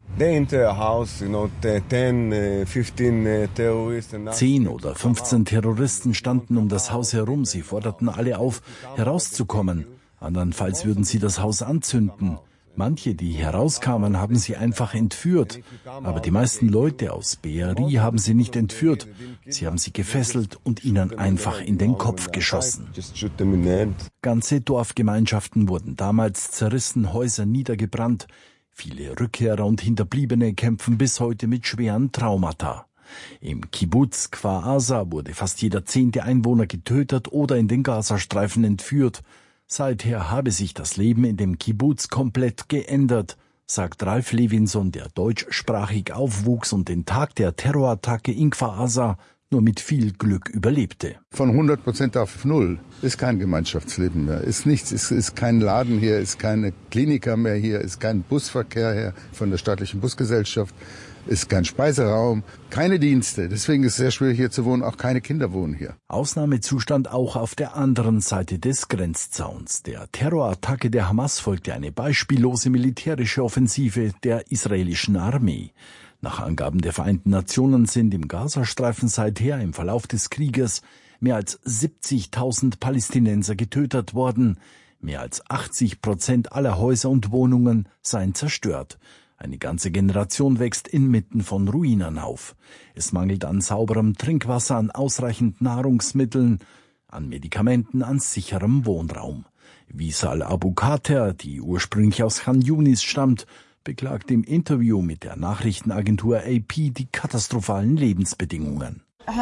Zehn oder fünfzehn Terroristen standen um das Haus herum. Sie forderten alle auf, herauszukommen. Andernfalls würden sie das Haus anzünden. Manche, die herauskamen, haben sie einfach entführt. Aber die meisten Leute aus Be'eri haben sie nicht entführt. Sie haben sie gefesselt und ihnen einfach in den Kopf geschossen. Ganze Dorfgemeinschaften wurden damals zerrissen, Häuser niedergebrannt. Viele Rückkehrer und Hinterbliebene kämpfen bis heute mit schweren Traumata. Im Kibbuz Kfar Aza wurde fast jeder zehnte Einwohner getötet oder in den Gazastreifen entführt. Seither habe sich das Leben in dem Kibbuz komplett geändert, sagt Ralf Levinson, der deutschsprachig aufwuchs und den Tag der Terrorattacke in Kfar Aza nur mit viel Glück überlebte. Von hundert Prozent auf null ist kein Gemeinschaftsleben mehr, ist nichts, ist, ist kein Laden hier, ist keine Kliniker mehr hier, ist kein Busverkehr her von der staatlichen Busgesellschaft. Ist kein Speiseraum, keine Dienste. Deswegen ist es sehr schwierig hier zu wohnen, auch keine Kinder wohnen hier. Ausnahmezustand auch auf der anderen Seite des Grenzzauns. Der Terrorattacke der Hamas folgte eine beispiellose militärische Offensive der israelischen Armee. Nach Angaben der Vereinten Nationen sind im Gazastreifen seither im Verlauf des Krieges mehr als siebzigtausend Palästinenser getötet worden. Mehr als achtzig Prozent aller Häuser und Wohnungen seien zerstört. Eine ganze Generation wächst inmitten von Ruinen auf. Es mangelt an sauberem Trinkwasser, an ausreichend Nahrungsmitteln, an Medikamenten, an sicherem Wohnraum. Wisal Abu Kater, die ursprünglich aus Khan Yunis stammt, beklagt im Interview mit der Nachrichtenagentur A P die katastrophalen Lebensbedingungen.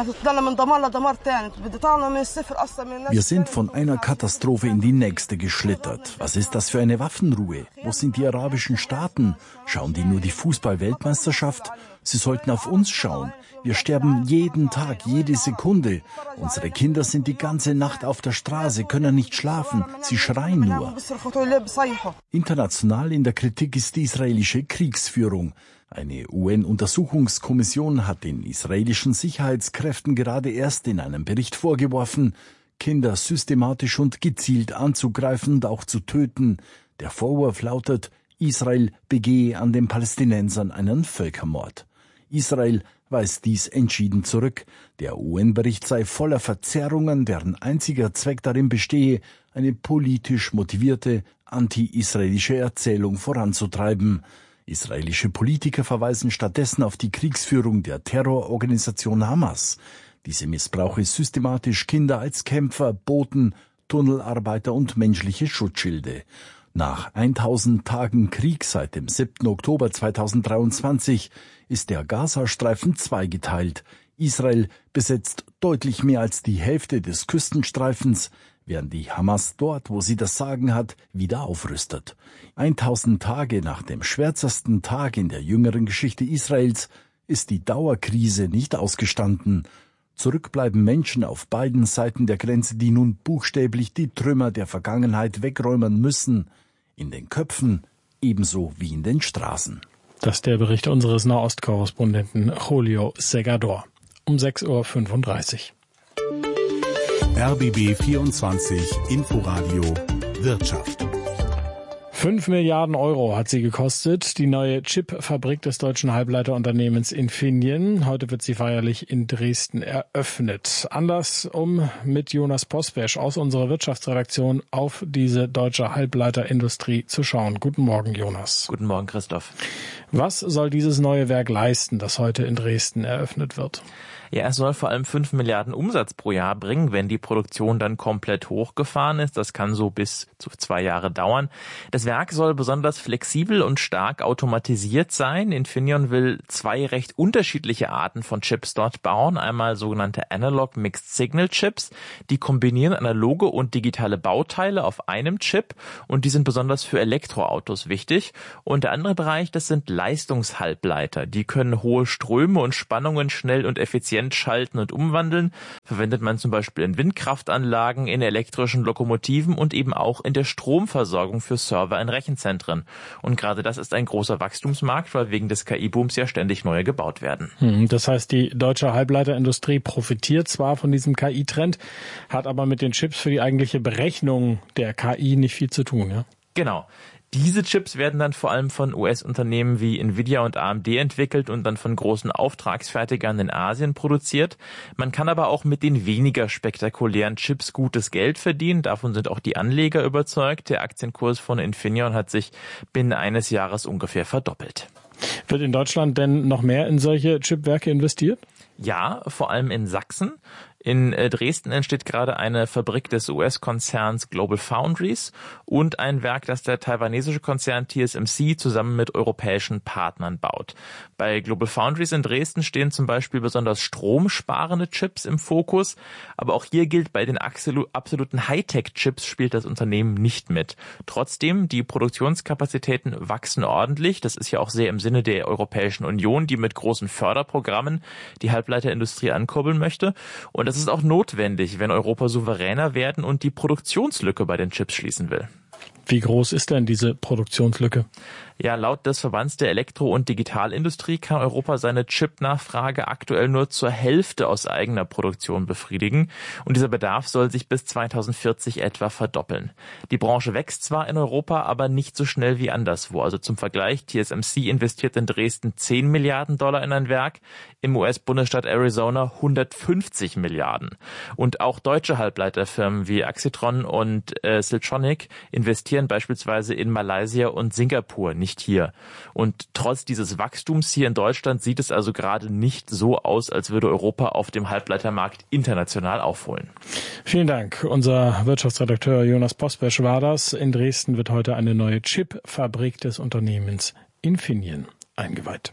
Wir sind von einer Katastrophe in die nächste geschlittert. Was ist das für eine Waffenruhe? Wo sind die arabischen Staaten? Schauen die nur die Fußball-Weltmeisterschaft? Sie sollten auf uns schauen. Wir sterben jeden Tag, jede Sekunde. Unsere Kinder sind die ganze Nacht auf der Straße, können nicht schlafen. Sie schreien nur. International in der Kritik ist die israelische Kriegsführung. Eine U N-Untersuchungskommission hat den israelischen Sicherheitskräften gerade erst in einem Bericht vorgeworfen, Kinder systematisch und gezielt anzugreifen und auch zu töten. Der Vorwurf lautet, Israel begehe an den Palästinensern einen Völkermord. Israel weist dies entschieden zurück. Der U N-Bericht sei voller Verzerrungen, deren einziger Zweck darin bestehe, eine politisch motivierte, anti-israelische Erzählung voranzutreiben. Israelische Politiker verweisen stattdessen auf die Kriegsführung der Terrororganisation Hamas. Diese missbrauche systematisch Kinder als Kämpfer, Boten, Tunnelarbeiter und menschliche Schutzschilde. Nach tausend Tagen Krieg seit dem siebten Oktober zweitausenddreiundzwanzig ist der Gazastreifen zweigeteilt. Israel besetzt deutlich mehr als die Hälfte des Küstenstreifens, während die Hamas dort, wo sie das Sagen hat, wieder aufrüstet. tausend Tage nach dem schwärzesten Tag in der jüngeren Geschichte Israels ist die Dauerkrise nicht ausgestanden. Zurück bleiben Menschen auf beiden Seiten der Grenze, die nun buchstäblich die Trümmer der Vergangenheit wegräumen müssen. In den Köpfen ebenso wie in den Straßen. Das ist der Bericht unseres Nahostkorrespondenten Julio Segador. Um sechs Uhr fünfunddreißig. R B B vierundzwanzig Inforadio Wirtschaft. Fünf Milliarden Euro hat sie gekostet, die neue Chipfabrik des deutschen Halbleiterunternehmens Infineon. Heute wird sie feierlich in Dresden eröffnet. Anlass, um mit Jonas Pospesch aus unserer Wirtschaftsredaktion auf diese deutsche Halbleiterindustrie zu schauen. Guten Morgen, Jonas. Guten Morgen, Christoph. Was soll dieses neue Werk leisten, das heute in Dresden eröffnet wird? Ja, es soll vor allem fünf Milliarden Umsatz pro Jahr bringen, wenn die Produktion dann komplett hochgefahren ist. Das kann so bis zu zwei Jahre dauern. Das Werk soll besonders flexibel und stark automatisiert sein. Infineon will zwei recht unterschiedliche Arten von Chips dort bauen. Einmal sogenannte Analog Mixed Signal Chips. Die kombinieren analoge und digitale Bauteile auf einem Chip und die sind besonders für Elektroautos wichtig. Und der andere Bereich, das sind Leistungshalbleiter. Die können hohe Ströme und Spannungen schnell und effizient schalten und umwandeln. Verwendet man zum Beispiel in Windkraftanlagen, in elektrischen Lokomotiven und eben auch in der Stromversorgung für Server in Rechenzentren. Und gerade das ist ein großer Wachstumsmarkt, weil wegen des K I-Booms ja ständig neue gebaut werden. Das heißt, die deutsche Halbleiterindustrie profitiert zwar von diesem K I-Trend, hat aber mit den Chips für die eigentliche Berechnung der K I nicht viel zu tun, ja? Genau. Diese Chips werden dann vor allem von U S-Unternehmen wie Nvidia und A M D entwickelt und dann von großen Auftragsfertigern in Asien produziert. Man kann aber auch mit den weniger spektakulären Chips gutes Geld verdienen. Davon sind auch die Anleger überzeugt. Der Aktienkurs von Infineon hat sich binnen eines Jahres ungefähr verdoppelt. Wird in Deutschland denn noch mehr in solche Chipwerke investiert? Ja, vor allem in Sachsen. In Dresden entsteht gerade eine Fabrik des U S-Konzerns Global Foundries und ein Werk, das der taiwanesische Konzern T S M C zusammen mit europäischen Partnern baut. Bei Global Foundries in Dresden stehen zum Beispiel besonders stromsparende Chips im Fokus, aber auch hier gilt, bei den absoluten Hightech-Chips spielt das Unternehmen nicht mit. Trotzdem, die Produktionskapazitäten wachsen ordentlich. Das ist ja auch sehr im Sinne der Europäischen Union, die mit großen Förderprogrammen die Halbleiterindustrie ankurbeln möchte. Und das ist auch notwendig, wenn Europa souveräner werden und die Produktionslücke bei den Chips schließen will. Wie groß ist denn diese Produktionslücke? Ja, laut des Verbands der Elektro- und Digitalindustrie kann Europa seine Chipnachfrage aktuell nur zur Hälfte aus eigener Produktion befriedigen. Und dieser Bedarf soll sich bis zweitausendvierzig etwa verdoppeln. Die Branche wächst zwar in Europa, aber nicht so schnell wie anderswo. Also zum Vergleich, T S M C investiert in Dresden zehn Milliarden Dollar in ein Werk, im U S-Bundesstaat Arizona hundertfünfzig Milliarden. Und auch deutsche Halbleiterfirmen wie Axitron und äh, Siltronic investieren beispielsweise in Malaysia und Singapur, nicht hier. Und trotz dieses Wachstums hier in Deutschland sieht es also gerade nicht so aus, als würde Europa auf dem Halbleitermarkt international aufholen. Vielen Dank. Unser Wirtschaftsredakteur Jonas Pospesch war das. In Dresden wird heute eine neue Chipfabrik des Unternehmens Infineon eingeweiht.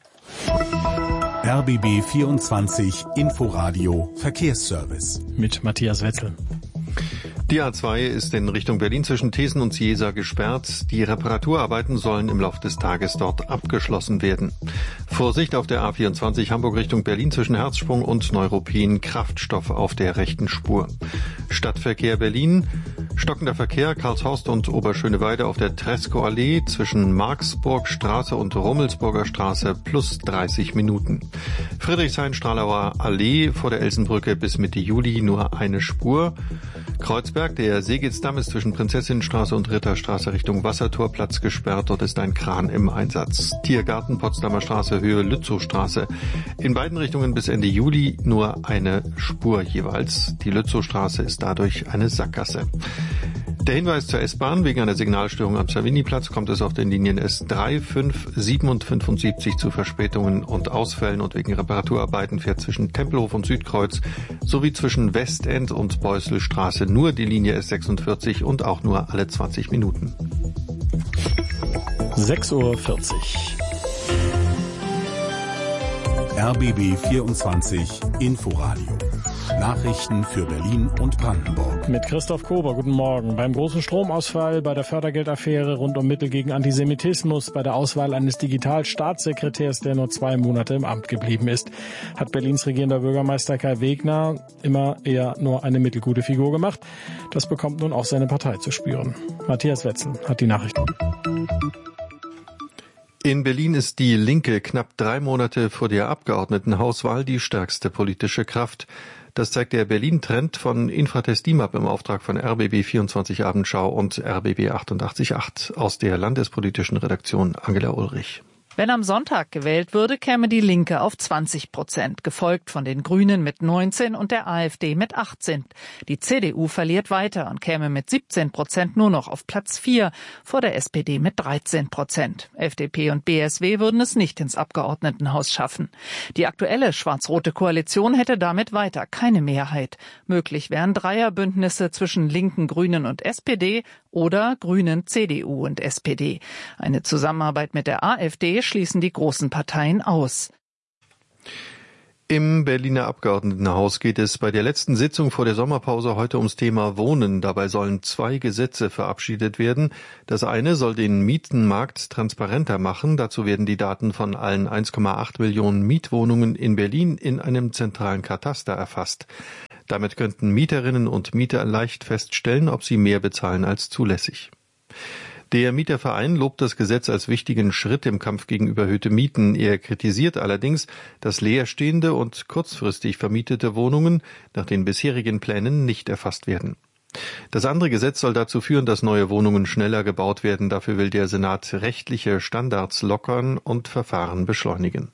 R B B vierundzwanzig Inforadio Verkehrsservice mit Matthias Wetzel. Die A zwei ist in Richtung Berlin zwischen Thesen und Ciesa gesperrt. Die Reparaturarbeiten sollen im Laufe des Tages dort abgeschlossen werden. Vorsicht auf der A vierundzwanzig Hamburg Richtung Berlin zwischen Herzsprung und Neuruppin. Kraftstoff auf der rechten Spur. Stadtverkehr Berlin. Stockender Verkehr Karlshorst und Oberschöneweide auf der Tresco-Allee zwischen Marksburgstraße und Rummelsburger Straße plus dreißig Minuten. Friedrichshain-Stralauer Allee vor der Elsenbrücke bis Mitte Juli nur eine Spur. Kreuzberg, der Segitzdamm ist zwischen Prinzessinnenstraße und Ritterstraße Richtung Wassertorplatz gesperrt. Dort ist ein Kran im Einsatz. Tiergarten, Potsdamer Straße, Höhe Lützowstraße. In beiden Richtungen bis Ende Juli nur eine Spur jeweils. Die Lützowstraße ist dadurch eine Sackgasse. Der Hinweis zur S-Bahn: Wegen einer Signalstörung am Savignyplatz kommt es auf den Linien S drei, fünf, sieben und fünfundsiebzig zu Verspätungen und Ausfällen, und wegen Reparaturarbeiten fährt zwischen Tempelhof und Südkreuz sowie zwischen Westend und Beusselstraße nur die Linie S sechsundvierzig und auch nur alle zwanzig Minuten. sechs Uhr vierzig. R B B vierundzwanzig Inforadio. Nachrichten für Berlin und Brandenburg. Mit Christoph Kober, guten Morgen. Beim großen Stromausfall, bei der Fördergeldaffäre rund um Mittel gegen Antisemitismus, bei der Auswahl eines Digitalstaatssekretärs, der nur zwei Monate im Amt geblieben ist, hat Berlins regierender Bürgermeister Kai Wegner immer eher nur eine mittelgute Figur gemacht. Das bekommt nun auch seine Partei zu spüren. Matthias Wetzel hat die Nachrichten. In Berlin ist die Linke knapp drei Monate vor der Abgeordnetenhauswahl die stärkste politische Kraft. Das zeigt der Berlin-Trend von Infratest D I M A P im Auftrag von R B B vierundzwanzig Abendschau und R B B achtundachtzig Komma acht. Aus der landespolitischen Redaktion Angela Ulrich. Wenn am Sonntag gewählt würde, käme die Linke auf zwanzig Prozent, gefolgt von den Grünen mit neunzehn und der AfD mit achtzehn. Die C D U verliert weiter und käme mit siebzehn Prozent nur noch auf Platz vier, vor der S P D mit dreizehn Prozent. F D P und B S W würden es nicht ins Abgeordnetenhaus schaffen. Die aktuelle schwarz-rote Koalition hätte damit weiter keine Mehrheit. Möglich wären Dreierbündnisse zwischen Linken, Grünen und S P D oder Grünen, C D U und S P D. Eine Zusammenarbeit mit der AfD schließen die großen Parteien aus. Im Berliner Abgeordnetenhaus geht es bei der letzten Sitzung vor der Sommerpause heute ums Thema Wohnen. Dabei sollen zwei Gesetze verabschiedet werden. Das eine soll den Mietenmarkt transparenter machen. Dazu werden die Daten von allen eins Komma acht Millionen Mietwohnungen in Berlin in einem zentralen Kataster erfasst. Damit könnten Mieterinnen und Mieter leicht feststellen, ob sie mehr bezahlen als zulässig. Der Mieterverein lobt das Gesetz als wichtigen Schritt im Kampf gegen überhöhte Mieten. Er kritisiert allerdings, dass leerstehende und kurzfristig vermietete Wohnungen nach den bisherigen Plänen nicht erfasst werden. Das andere Gesetz soll dazu führen, dass neue Wohnungen schneller gebaut werden. Dafür will der Senat rechtliche Standards lockern und Verfahren beschleunigen.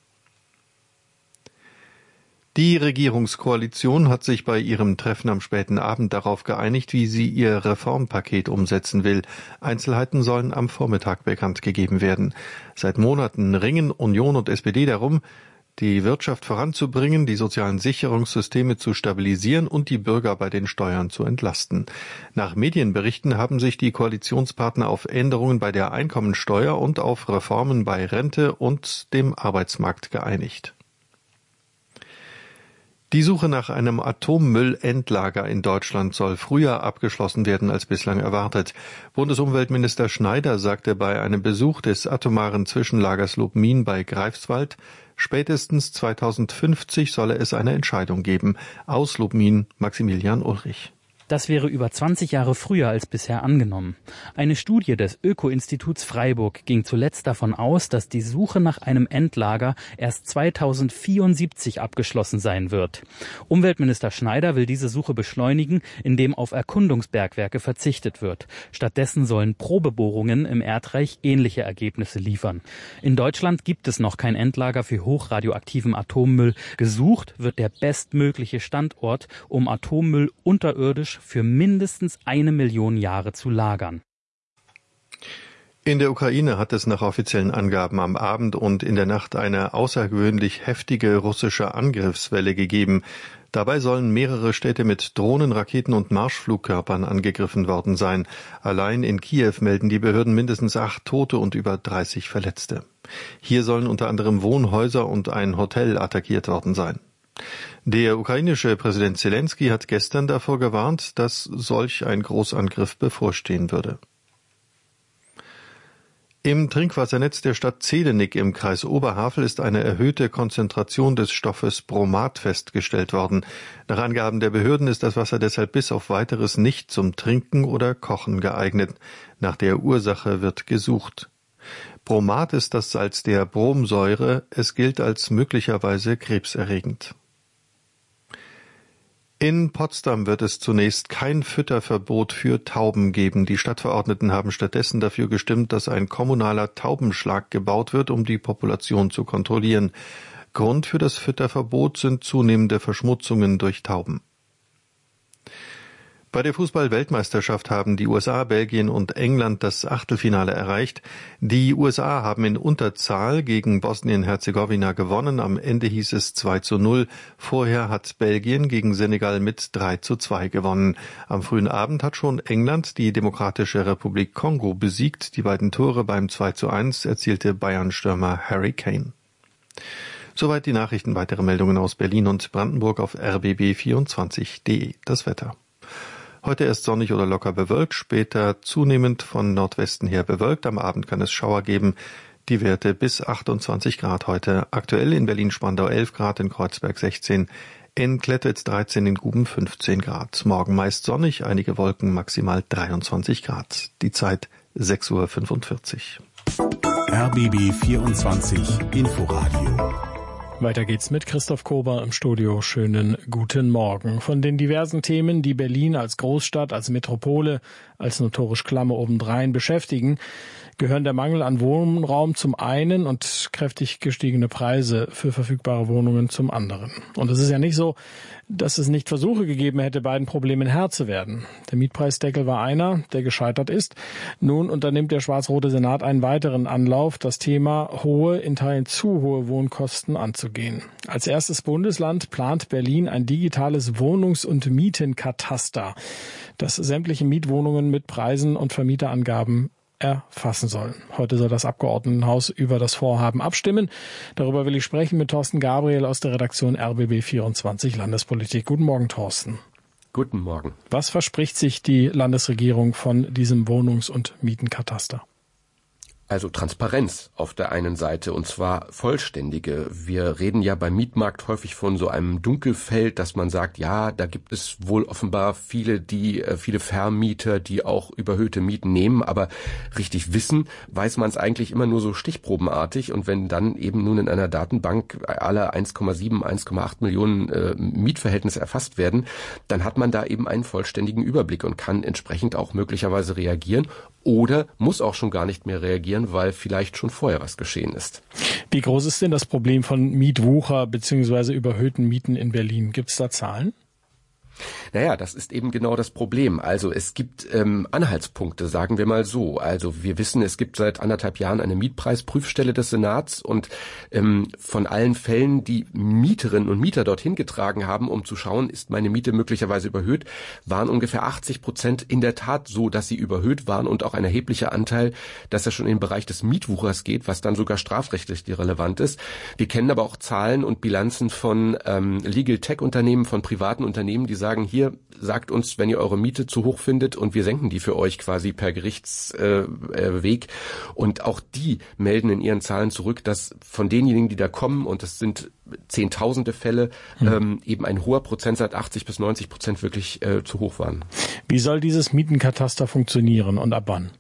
Die Regierungskoalition hat sich bei ihrem Treffen am späten Abend darauf geeinigt, wie sie ihr Reformpaket umsetzen will. Einzelheiten sollen am Vormittag bekannt gegeben werden. Seit Monaten ringen Union und S P D darum, die Wirtschaft voranzubringen, die sozialen Sicherungssysteme zu stabilisieren und die Bürger bei den Steuern zu entlasten. Nach Medienberichten haben sich die Koalitionspartner auf Änderungen bei der Einkommensteuer und auf Reformen bei Rente und dem Arbeitsmarkt geeinigt. Die Suche nach einem Atommüllendlager in Deutschland soll früher abgeschlossen werden als bislang erwartet. Bundesumweltminister Schneider sagte bei einem Besuch des atomaren Zwischenlagers Lubmin bei Greifswald, spätestens zweitausendfünfzig solle es eine Entscheidung geben. Aus Lubmin Maximilian Ulrich. Das wäre über zwanzig Jahre früher als bisher angenommen. Eine Studie des Öko-Instituts Freiburg ging zuletzt davon aus, dass die Suche nach einem Endlager erst zweitausendvierundsiebzig abgeschlossen sein wird. Umweltminister Schneider will diese Suche beschleunigen, indem auf Erkundungsbergwerke verzichtet wird. Stattdessen sollen Probebohrungen im Erdreich ähnliche Ergebnisse liefern. In Deutschland gibt es noch kein Endlager für hochradioaktiven Atommüll. Gesucht wird der bestmögliche Standort, um Atommüll unterirdisch für mindestens eine Million Jahre zu lagern. In der Ukraine hat es nach offiziellen Angaben am Abend und in der Nacht eine außergewöhnlich heftige russische Angriffswelle gegeben. Dabei sollen mehrere Städte mit Drohnen, Raketen und Marschflugkörpern angegriffen worden sein. Allein in Kiew melden die Behörden mindestens acht Tote und über dreißig Verletzte. Hier sollen unter anderem Wohnhäuser und ein Hotel attackiert worden sein. Der ukrainische Präsident Zelensky hat gestern davor gewarnt, dass solch ein Großangriff bevorstehen würde. Im Trinkwassernetz der Stadt Zelenik im Kreis Oberhavel ist eine erhöhte Konzentration des Stoffes Bromat festgestellt worden. Nach Angaben der Behörden ist das Wasser deshalb bis auf Weiteres nicht zum Trinken oder Kochen geeignet. Nach der Ursache wird gesucht. Bromat ist das Salz der Bromsäure. Es gilt als möglicherweise krebserregend. In Potsdam wird es zunächst kein Fütterverbot für Tauben geben. Die Stadtverordneten haben stattdessen dafür gestimmt, dass ein kommunaler Taubenschlag gebaut wird, um die Population zu kontrollieren. Grund für das Fütterverbot sind zunehmende Verschmutzungen durch Tauben. Bei der Fußball-Weltmeisterschaft haben die U S A, Belgien und England das Achtelfinale erreicht. Die U S A haben in Unterzahl gegen Bosnien-Herzegowina gewonnen. Am Ende hieß es zwei zu null. Vorher hat Belgien gegen Senegal mit drei zu zwei gewonnen. Am frühen Abend hat schon England die Demokratische Republik Kongo besiegt. Die beiden Tore beim zwei zu eins erzielte Bayern-Stürmer Harry Kane. Soweit die Nachrichten. Weitere Meldungen aus Berlin und Brandenburg auf r b b vierundzwanzig punkt de. Das Wetter. Heute erst sonnig oder locker bewölkt, später zunehmend von Nordwesten her bewölkt. Am Abend kann es Schauer geben. Die Werte bis achtundzwanzig Grad heute. Aktuell in Berlin-Spandau elf Grad, in Kreuzberg sechzehn, in Klettwitz dreizehn, in Guben fünfzehn Grad. Morgen meist sonnig, einige Wolken, maximal dreiundzwanzig Grad. Die Zeit sechs Uhr fünfundvierzig. R B B vierundzwanzig Inforadio Weiter geht's mit Christoph Kober im Studio. Schönen guten Morgen. Von den diversen Themen, die Berlin als Großstadt, als Metropole, als notorisch Klamme obendrein beschäftigen, gehören der Mangel an Wohnraum zum einen und kräftig gestiegene Preise für verfügbare Wohnungen zum anderen. Und es ist ja nicht so, dass es nicht Versuche gegeben hätte, beiden Problemen Herr zu werden. Der Mietpreisdeckel war einer, der gescheitert ist. Nun unternimmt der schwarz-rote Senat einen weiteren Anlauf, das Thema hohe, in Teilen zu hohe Wohnkosten anzugehen. Als erstes Bundesland plant Berlin ein digitales Wohnungs- und Mietenkataster, das sämtliche Mietwohnungen mit Preisen und Vermieterangaben erfassen sollen. Heute soll das Abgeordnetenhaus über das Vorhaben abstimmen. Darüber will ich sprechen mit Thorsten Gabriel aus der Redaktion R B B vierundzwanzig Landespolitik. Guten Morgen, Thorsten. Guten Morgen. Was verspricht sich die Landesregierung von diesem Wohnungs- und Mietenkataster? Also Transparenz auf der einen Seite, und zwar vollständige. Wir reden ja beim Mietmarkt häufig von so einem Dunkelfeld, dass man sagt, ja, da gibt es wohl offenbar viele, die viele Vermieter, die auch überhöhte Mieten nehmen, aber richtig wissen, weiß man es eigentlich immer nur so stichprobenartig. Und wenn dann eben nun in einer Datenbank alle eins Komma sieben, eins Komma acht Millionen äh, Mietverhältnisse erfasst werden, dann hat man da eben einen vollständigen Überblick und kann entsprechend auch möglicherweise reagieren oder muss auch schon gar nicht mehr reagieren, weil vielleicht schon vorher was geschehen ist. Wie groß ist denn das Problem von Mietwucher bzw. überhöhten Mieten in Berlin? Gibt es da Zahlen? Naja, das ist eben genau das Problem. Also es gibt ähm, Anhaltspunkte, sagen wir mal so. Also wir wissen, es gibt seit anderthalb Jahren eine Mietpreisprüfstelle des Senats und ähm, von allen Fällen, die Mieterinnen und Mieter dorthin getragen haben, um zu schauen, ist meine Miete möglicherweise überhöht, waren ungefähr achtzig Prozent in der Tat so, dass sie überhöht waren und auch ein erheblicher Anteil, dass er schon in den Bereich des Mietwuchers geht, was dann sogar strafrechtlich relevant ist. Wir kennen aber auch Zahlen und Bilanzen von ähm, Legal Tech Unternehmen, von privaten Unternehmen, die sagen, hier, sagt uns, wenn ihr eure Miete zu hoch findet und wir senken die für euch quasi per Gerichtsweg. Äh, und auch die melden in ihren Zahlen zurück, dass von denjenigen, die da kommen, und das sind Zehntausende Fälle, mhm. ähm, eben ein hoher Prozentsatz, achtzig bis neunzig Prozent wirklich äh, zu hoch waren. Wie soll dieses Mietenkataster funktionieren und ab wann?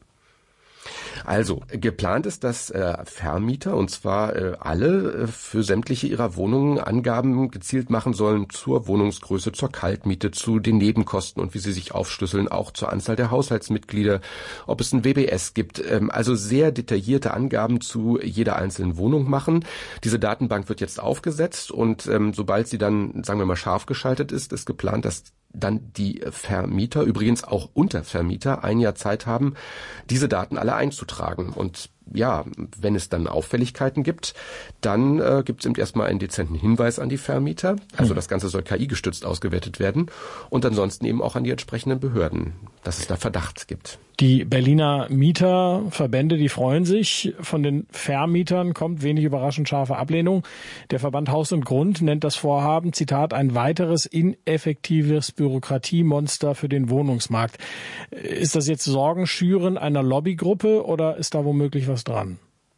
Also, geplant ist, dass äh, Vermieter, und zwar äh, alle, äh, für sämtliche ihrer Wohnungen Angaben gezielt machen sollen zur Wohnungsgröße, zur Kaltmiete, zu den Nebenkosten und wie sie sich aufschlüsseln, auch zur Anzahl der Haushaltsmitglieder, ob es ein W B S gibt. Ähm, also sehr detaillierte Angaben zu jeder einzelnen Wohnung machen. Diese Datenbank wird jetzt aufgesetzt und ähm, sobald sie dann, sagen wir mal, scharf geschaltet ist, ist geplant, dass dann die Vermieter, übrigens auch Untervermieter, ein Jahr Zeit haben, diese Daten alle einzutragen. Und ja, wenn es dann Auffälligkeiten gibt, dann äh, gibt es eben erstmal einen dezenten Hinweis an die Vermieter. Also das Ganze soll K I-gestützt ausgewertet werden. Und ansonsten eben auch an die entsprechenden Behörden, dass es da Verdacht gibt. Die Berliner Mieterverbände, die freuen sich. Von den Vermietern kommt wenig überraschend scharfe Ablehnung. Der Verband Haus und Grund nennt das Vorhaben, Zitat, ein weiteres ineffektives Bürokratiemonster für den Wohnungsmarkt. Ist das jetzt Sorgenschüren einer Lobbygruppe oder ist da womöglich was dran?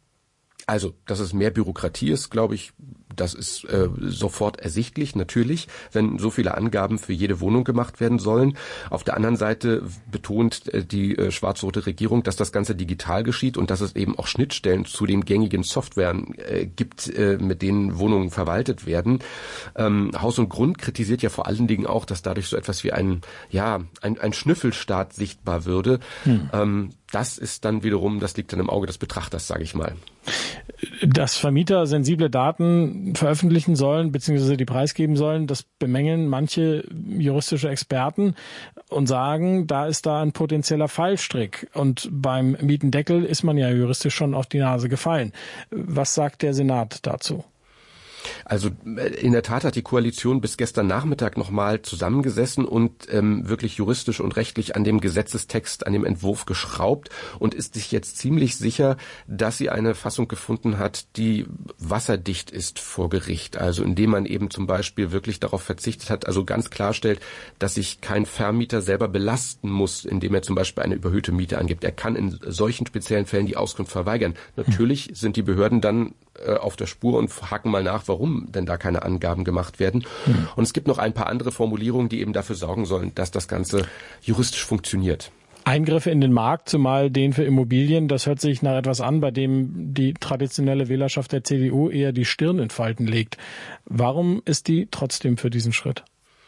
Also, dass es mehr Bürokratie ist, glaube ich, das ist äh, sofort ersichtlich, natürlich, wenn so viele Angaben für jede Wohnung gemacht werden sollen. Auf der anderen Seite betont äh, die äh, schwarz-rote Regierung, dass das Ganze digital geschieht und dass es eben auch Schnittstellen zu den gängigen Softwaren äh, gibt, äh, mit denen Wohnungen verwaltet werden. Ähm, Haus und Grund kritisiert ja vor allen Dingen auch, dass dadurch so etwas wie ein, ja, ein, ein Schnüffelstaat sichtbar würde. Hm. Ähm, das ist dann wiederum, das liegt dann im Auge des Betrachters, sage ich mal. Dass Vermieter sensible Daten veröffentlichen sollen, beziehungsweise die preisgeben sollen, das bemängeln manche juristische Experten und sagen, da ist da ein potenzieller Fallstrick. Und beim Mietendeckel ist man ja juristisch schon auf die Nase gefallen. Was sagt der Senat dazu? Also in der Tat hat die Koalition bis gestern Nachmittag nochmal zusammengesessen und ähm, wirklich juristisch und rechtlich an dem Gesetzestext, an dem Entwurf geschraubt und ist sich jetzt ziemlich sicher, dass sie eine Fassung gefunden hat, die wasserdicht ist vor Gericht. Also indem man eben zum Beispiel wirklich darauf verzichtet hat, also ganz klarstellt, dass sich kein Vermieter selber belasten muss, indem er zum Beispiel eine überhöhte Miete angibt. Er kann in solchen speziellen Fällen die Auskunft verweigern. Natürlich sind die Behörden dann auf der Spur und haken mal nach, warum denn da keine Angaben gemacht werden. Mhm. Und es gibt noch ein paar andere Formulierungen, die eben dafür sorgen sollen, dass das Ganze juristisch funktioniert. Eingriffe in den Markt, zumal den für Immobilien, das hört sich nach etwas an, bei dem die traditionelle Wählerschaft der C D U eher die Stirn in Falten legt. Warum ist die trotzdem für diesen Schritt?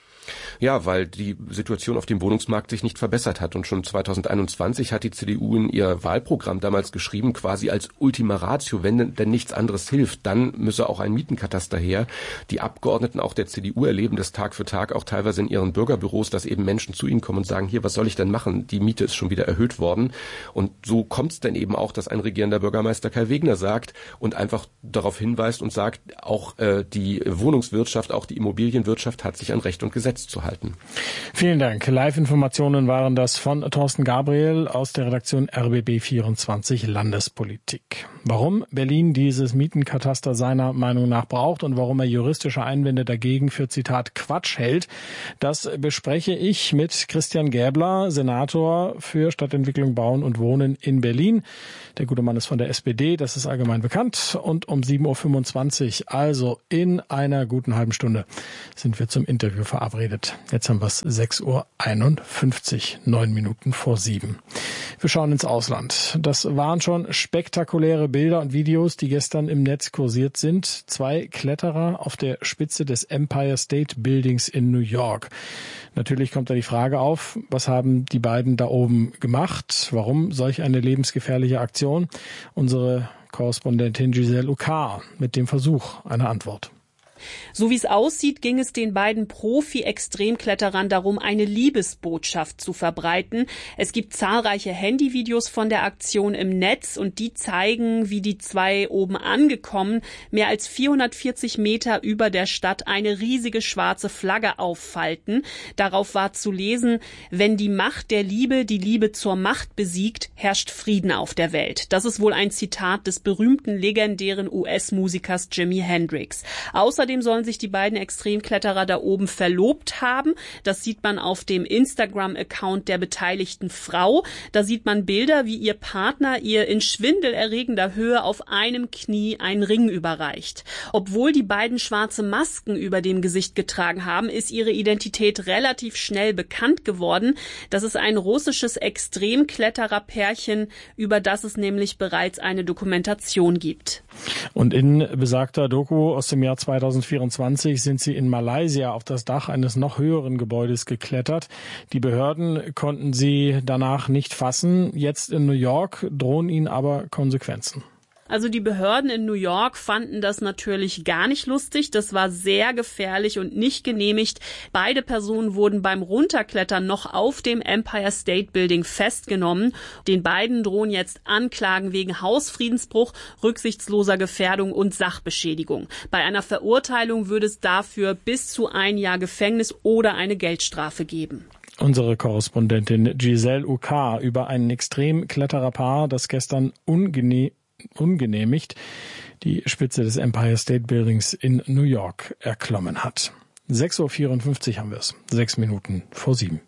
Ja, weil die Situation auf dem Wohnungsmarkt sich nicht verbessert hat. Und schon zweitausendeinundzwanzig hat die C D U in ihr Wahlprogramm damals geschrieben, quasi als Ultima Ratio, wenn denn nichts anderes hilft, dann müsse auch ein Mietenkataster her. Die Abgeordneten auch der C D U erleben das Tag für Tag auch teilweise in ihren Bürgerbüros, dass eben Menschen zu ihnen kommen und sagen, hier, was soll ich denn machen? Die Miete ist schon wieder erhöht worden. Und so kommt es dann eben auch, dass ein regierender Bürgermeister Kai Wegner sagt und einfach darauf hinweist und sagt, auch äh, die Wohnungswirtschaft, auch die Immobilienwirtschaft hat sich an Recht und Gesetz zu halten. Vielen Dank. Live-Informationen waren das von Thorsten Gabriel aus der Redaktion R B B vierundzwanzig Landespolitik. Warum Berlin dieses Mietenkataster seiner Meinung nach braucht und warum er juristische Einwände dagegen für, Zitat, Quatsch hält, das bespreche ich mit Christian Gäbler, Senator für Stadtentwicklung, Bauen und Wohnen in Berlin. Der gute Mann ist von der S P D, das ist allgemein bekannt. Und um sieben Uhr fünfundzwanzig, also in einer guten halben Stunde, sind wir zum Interview verabredet. Jetzt haben wir es sechs Uhr einundfünfzig, neun Minuten vor sieben. Wir schauen ins Ausland. Das waren schon spektakuläre Bilder und Videos, die gestern im Netz kursiert sind. Zwei Kletterer auf der Spitze des Empire State Buildings in New York. Natürlich kommt da die Frage auf, was haben die beiden da oben gemacht? Warum solch eine lebensgefährliche Aktion? Unsere Korrespondentin Giselle Ucar mit dem Versuch einer Antwort. So wie es aussieht, ging es den beiden Profi-Extremkletterern darum, eine Liebesbotschaft zu verbreiten. Es gibt zahlreiche Handyvideos von der Aktion im Netz und die zeigen, wie die zwei oben angekommen, mehr als vierhundertvierzig Meter über der Stadt eine riesige schwarze Flagge auffalten. Darauf war zu lesen, wenn die Macht der Liebe die Liebe zur Macht besiegt, herrscht Frieden auf der Welt. Das ist wohl ein Zitat des berühmten, legendären U S-Musikers Jimi Hendrix. Außerdem sollen sich die beiden Extremkletterer da oben verlobt haben. Das sieht man auf dem Instagram-Account der beteiligten Frau. Da sieht man Bilder, wie ihr Partner ihr in schwindelerregender Höhe auf einem Knie einen Ring überreicht. Obwohl die beiden schwarze Masken über dem Gesicht getragen haben, ist ihre Identität relativ schnell bekannt geworden. Das ist ein russisches Extremkletterer-Pärchen, über das es nämlich bereits eine Dokumentation gibt. Und in besagter Doku aus dem Jahr zweitausendvierundzwanzig sind sie in Malaysia auf das Dach eines noch höheren Gebäudes geklettert. Die Behörden konnten sie danach nicht fassen. Jetzt in New York drohen ihnen aber Konsequenzen. Also die Behörden in New York fanden das natürlich gar nicht lustig. Das war sehr gefährlich und nicht genehmigt. Beide Personen wurden beim Runterklettern noch auf dem Empire State Building festgenommen. Den beiden drohen jetzt Anklagen wegen Hausfriedensbruch, rücksichtsloser Gefährdung und Sachbeschädigung. Bei einer Verurteilung würde es dafür bis zu ein Jahr Gefängnis oder eine Geldstrafe geben. Unsere Korrespondentin Giselle Ucar über ein Extremklettererpaar, das gestern ungene- ungenehmigt die Spitze des Empire State Buildings in New York erklommen hat. sechs Uhr vierundfünfzig haben wir es. Sechs Minuten vor sieben.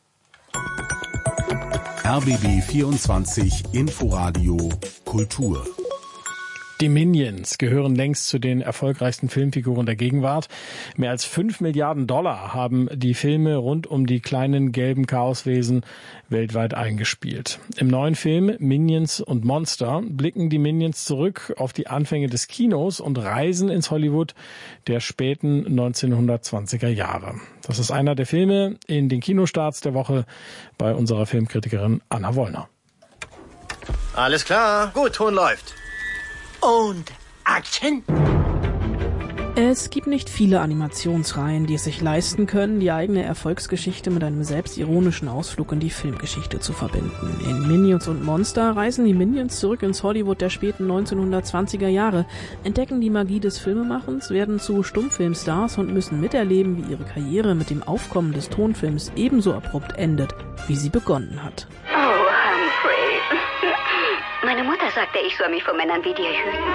R B B vierundzwanzig Inforadio Kultur. Die Minions gehören längst zu den erfolgreichsten Filmfiguren der Gegenwart. Mehr als fünf Milliarden Dollar haben die Filme rund um die kleinen gelben Chaoswesen weltweit eingespielt. Im neuen Film Minions und Monster blicken die Minions zurück auf die Anfänge des Kinos und reisen ins Hollywood der späten neunzehnhundertzwanziger Jahre. Das ist einer der Filme in den Kinostarts der Woche bei unserer Filmkritikerin Anna Wollner. Alles klar, gut, Ton läuft. Und Action! Es gibt nicht viele Animationsreihen, die es sich leisten können, die eigene Erfolgsgeschichte mit einem selbstironischen Ausflug in die Filmgeschichte zu verbinden. In Minions und Monster reisen die Minions zurück ins Hollywood der späten neunzehnhundertzwanziger Jahre, entdecken die Magie des Filmemachens, werden zu Stummfilmstars und müssen miterleben, wie ihre Karriere mit dem Aufkommen des Tonfilms ebenso abrupt endet, wie sie begonnen hat. Oh, Humphrey. Meine Mutter sagte, ich soll mich vor Männern wie dir hüten.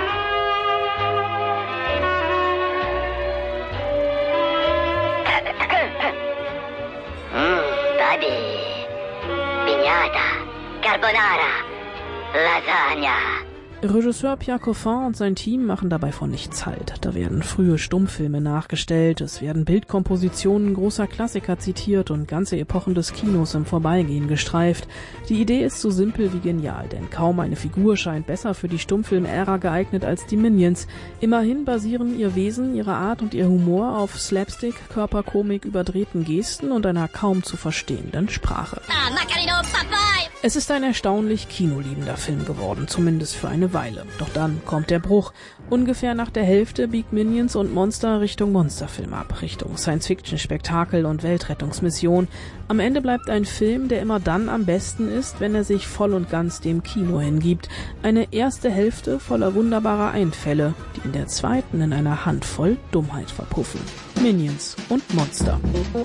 Mm, Daddy. Piñata. Carbonara. Lasagna. Regisseur Pierre Coffin und sein Team machen dabei vor nichts Halt. Da werden frühe Stummfilme nachgestellt, es werden Bildkompositionen großer Klassiker zitiert und ganze Epochen des Kinos im Vorbeigehen gestreift. Die Idee ist so simpel wie genial, denn kaum eine Figur scheint besser für die Stummfilm-Ära geeignet als die Minions. Immerhin basieren ihr Wesen, ihre Art und ihr Humor auf Slapstick, Körperkomik, überdrehten Gesten und einer kaum zu verstehenden Sprache. Es ist ein erstaunlich kinoliebender Film geworden, zumindest für eine Weile. Doch dann kommt der Bruch. Ungefähr nach der Hälfte biegt Minions und Monster Richtung Monsterfilm ab, Richtung Science-Fiction-Spektakel und Weltrettungsmission. Am Ende bleibt ein Film, der immer dann am besten ist, wenn er sich voll und ganz dem Kino hingibt. Eine erste Hälfte voller wunderbarer Einfälle, die in der zweiten in einer Handvoll Dummheit verpuffen. Minions und Monster.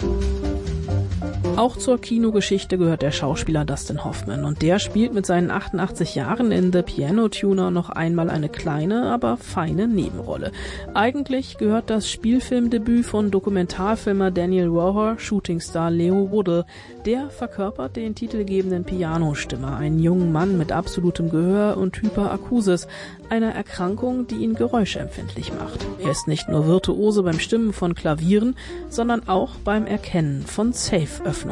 Auch zur Kinogeschichte gehört der Schauspieler Dustin Hoffman und der spielt mit seinen achtundachtzig Jahren in The Piano Tuner noch einmal eine kleine, aber feine Nebenrolle. Eigentlich gehört das Spielfilmdebüt von Dokumentarfilmer Daniel Roher Shootingstar Leo Woodle. Der verkörpert den titelgebenden Pianostimmer, einen jungen Mann mit absolutem Gehör und Hyperakusis, einer Erkrankung, die ihn geräuschempfindlich macht. Er ist nicht nur Virtuose beim Stimmen von Klavieren, sondern auch beim Erkennen von Safe-Öffnungen.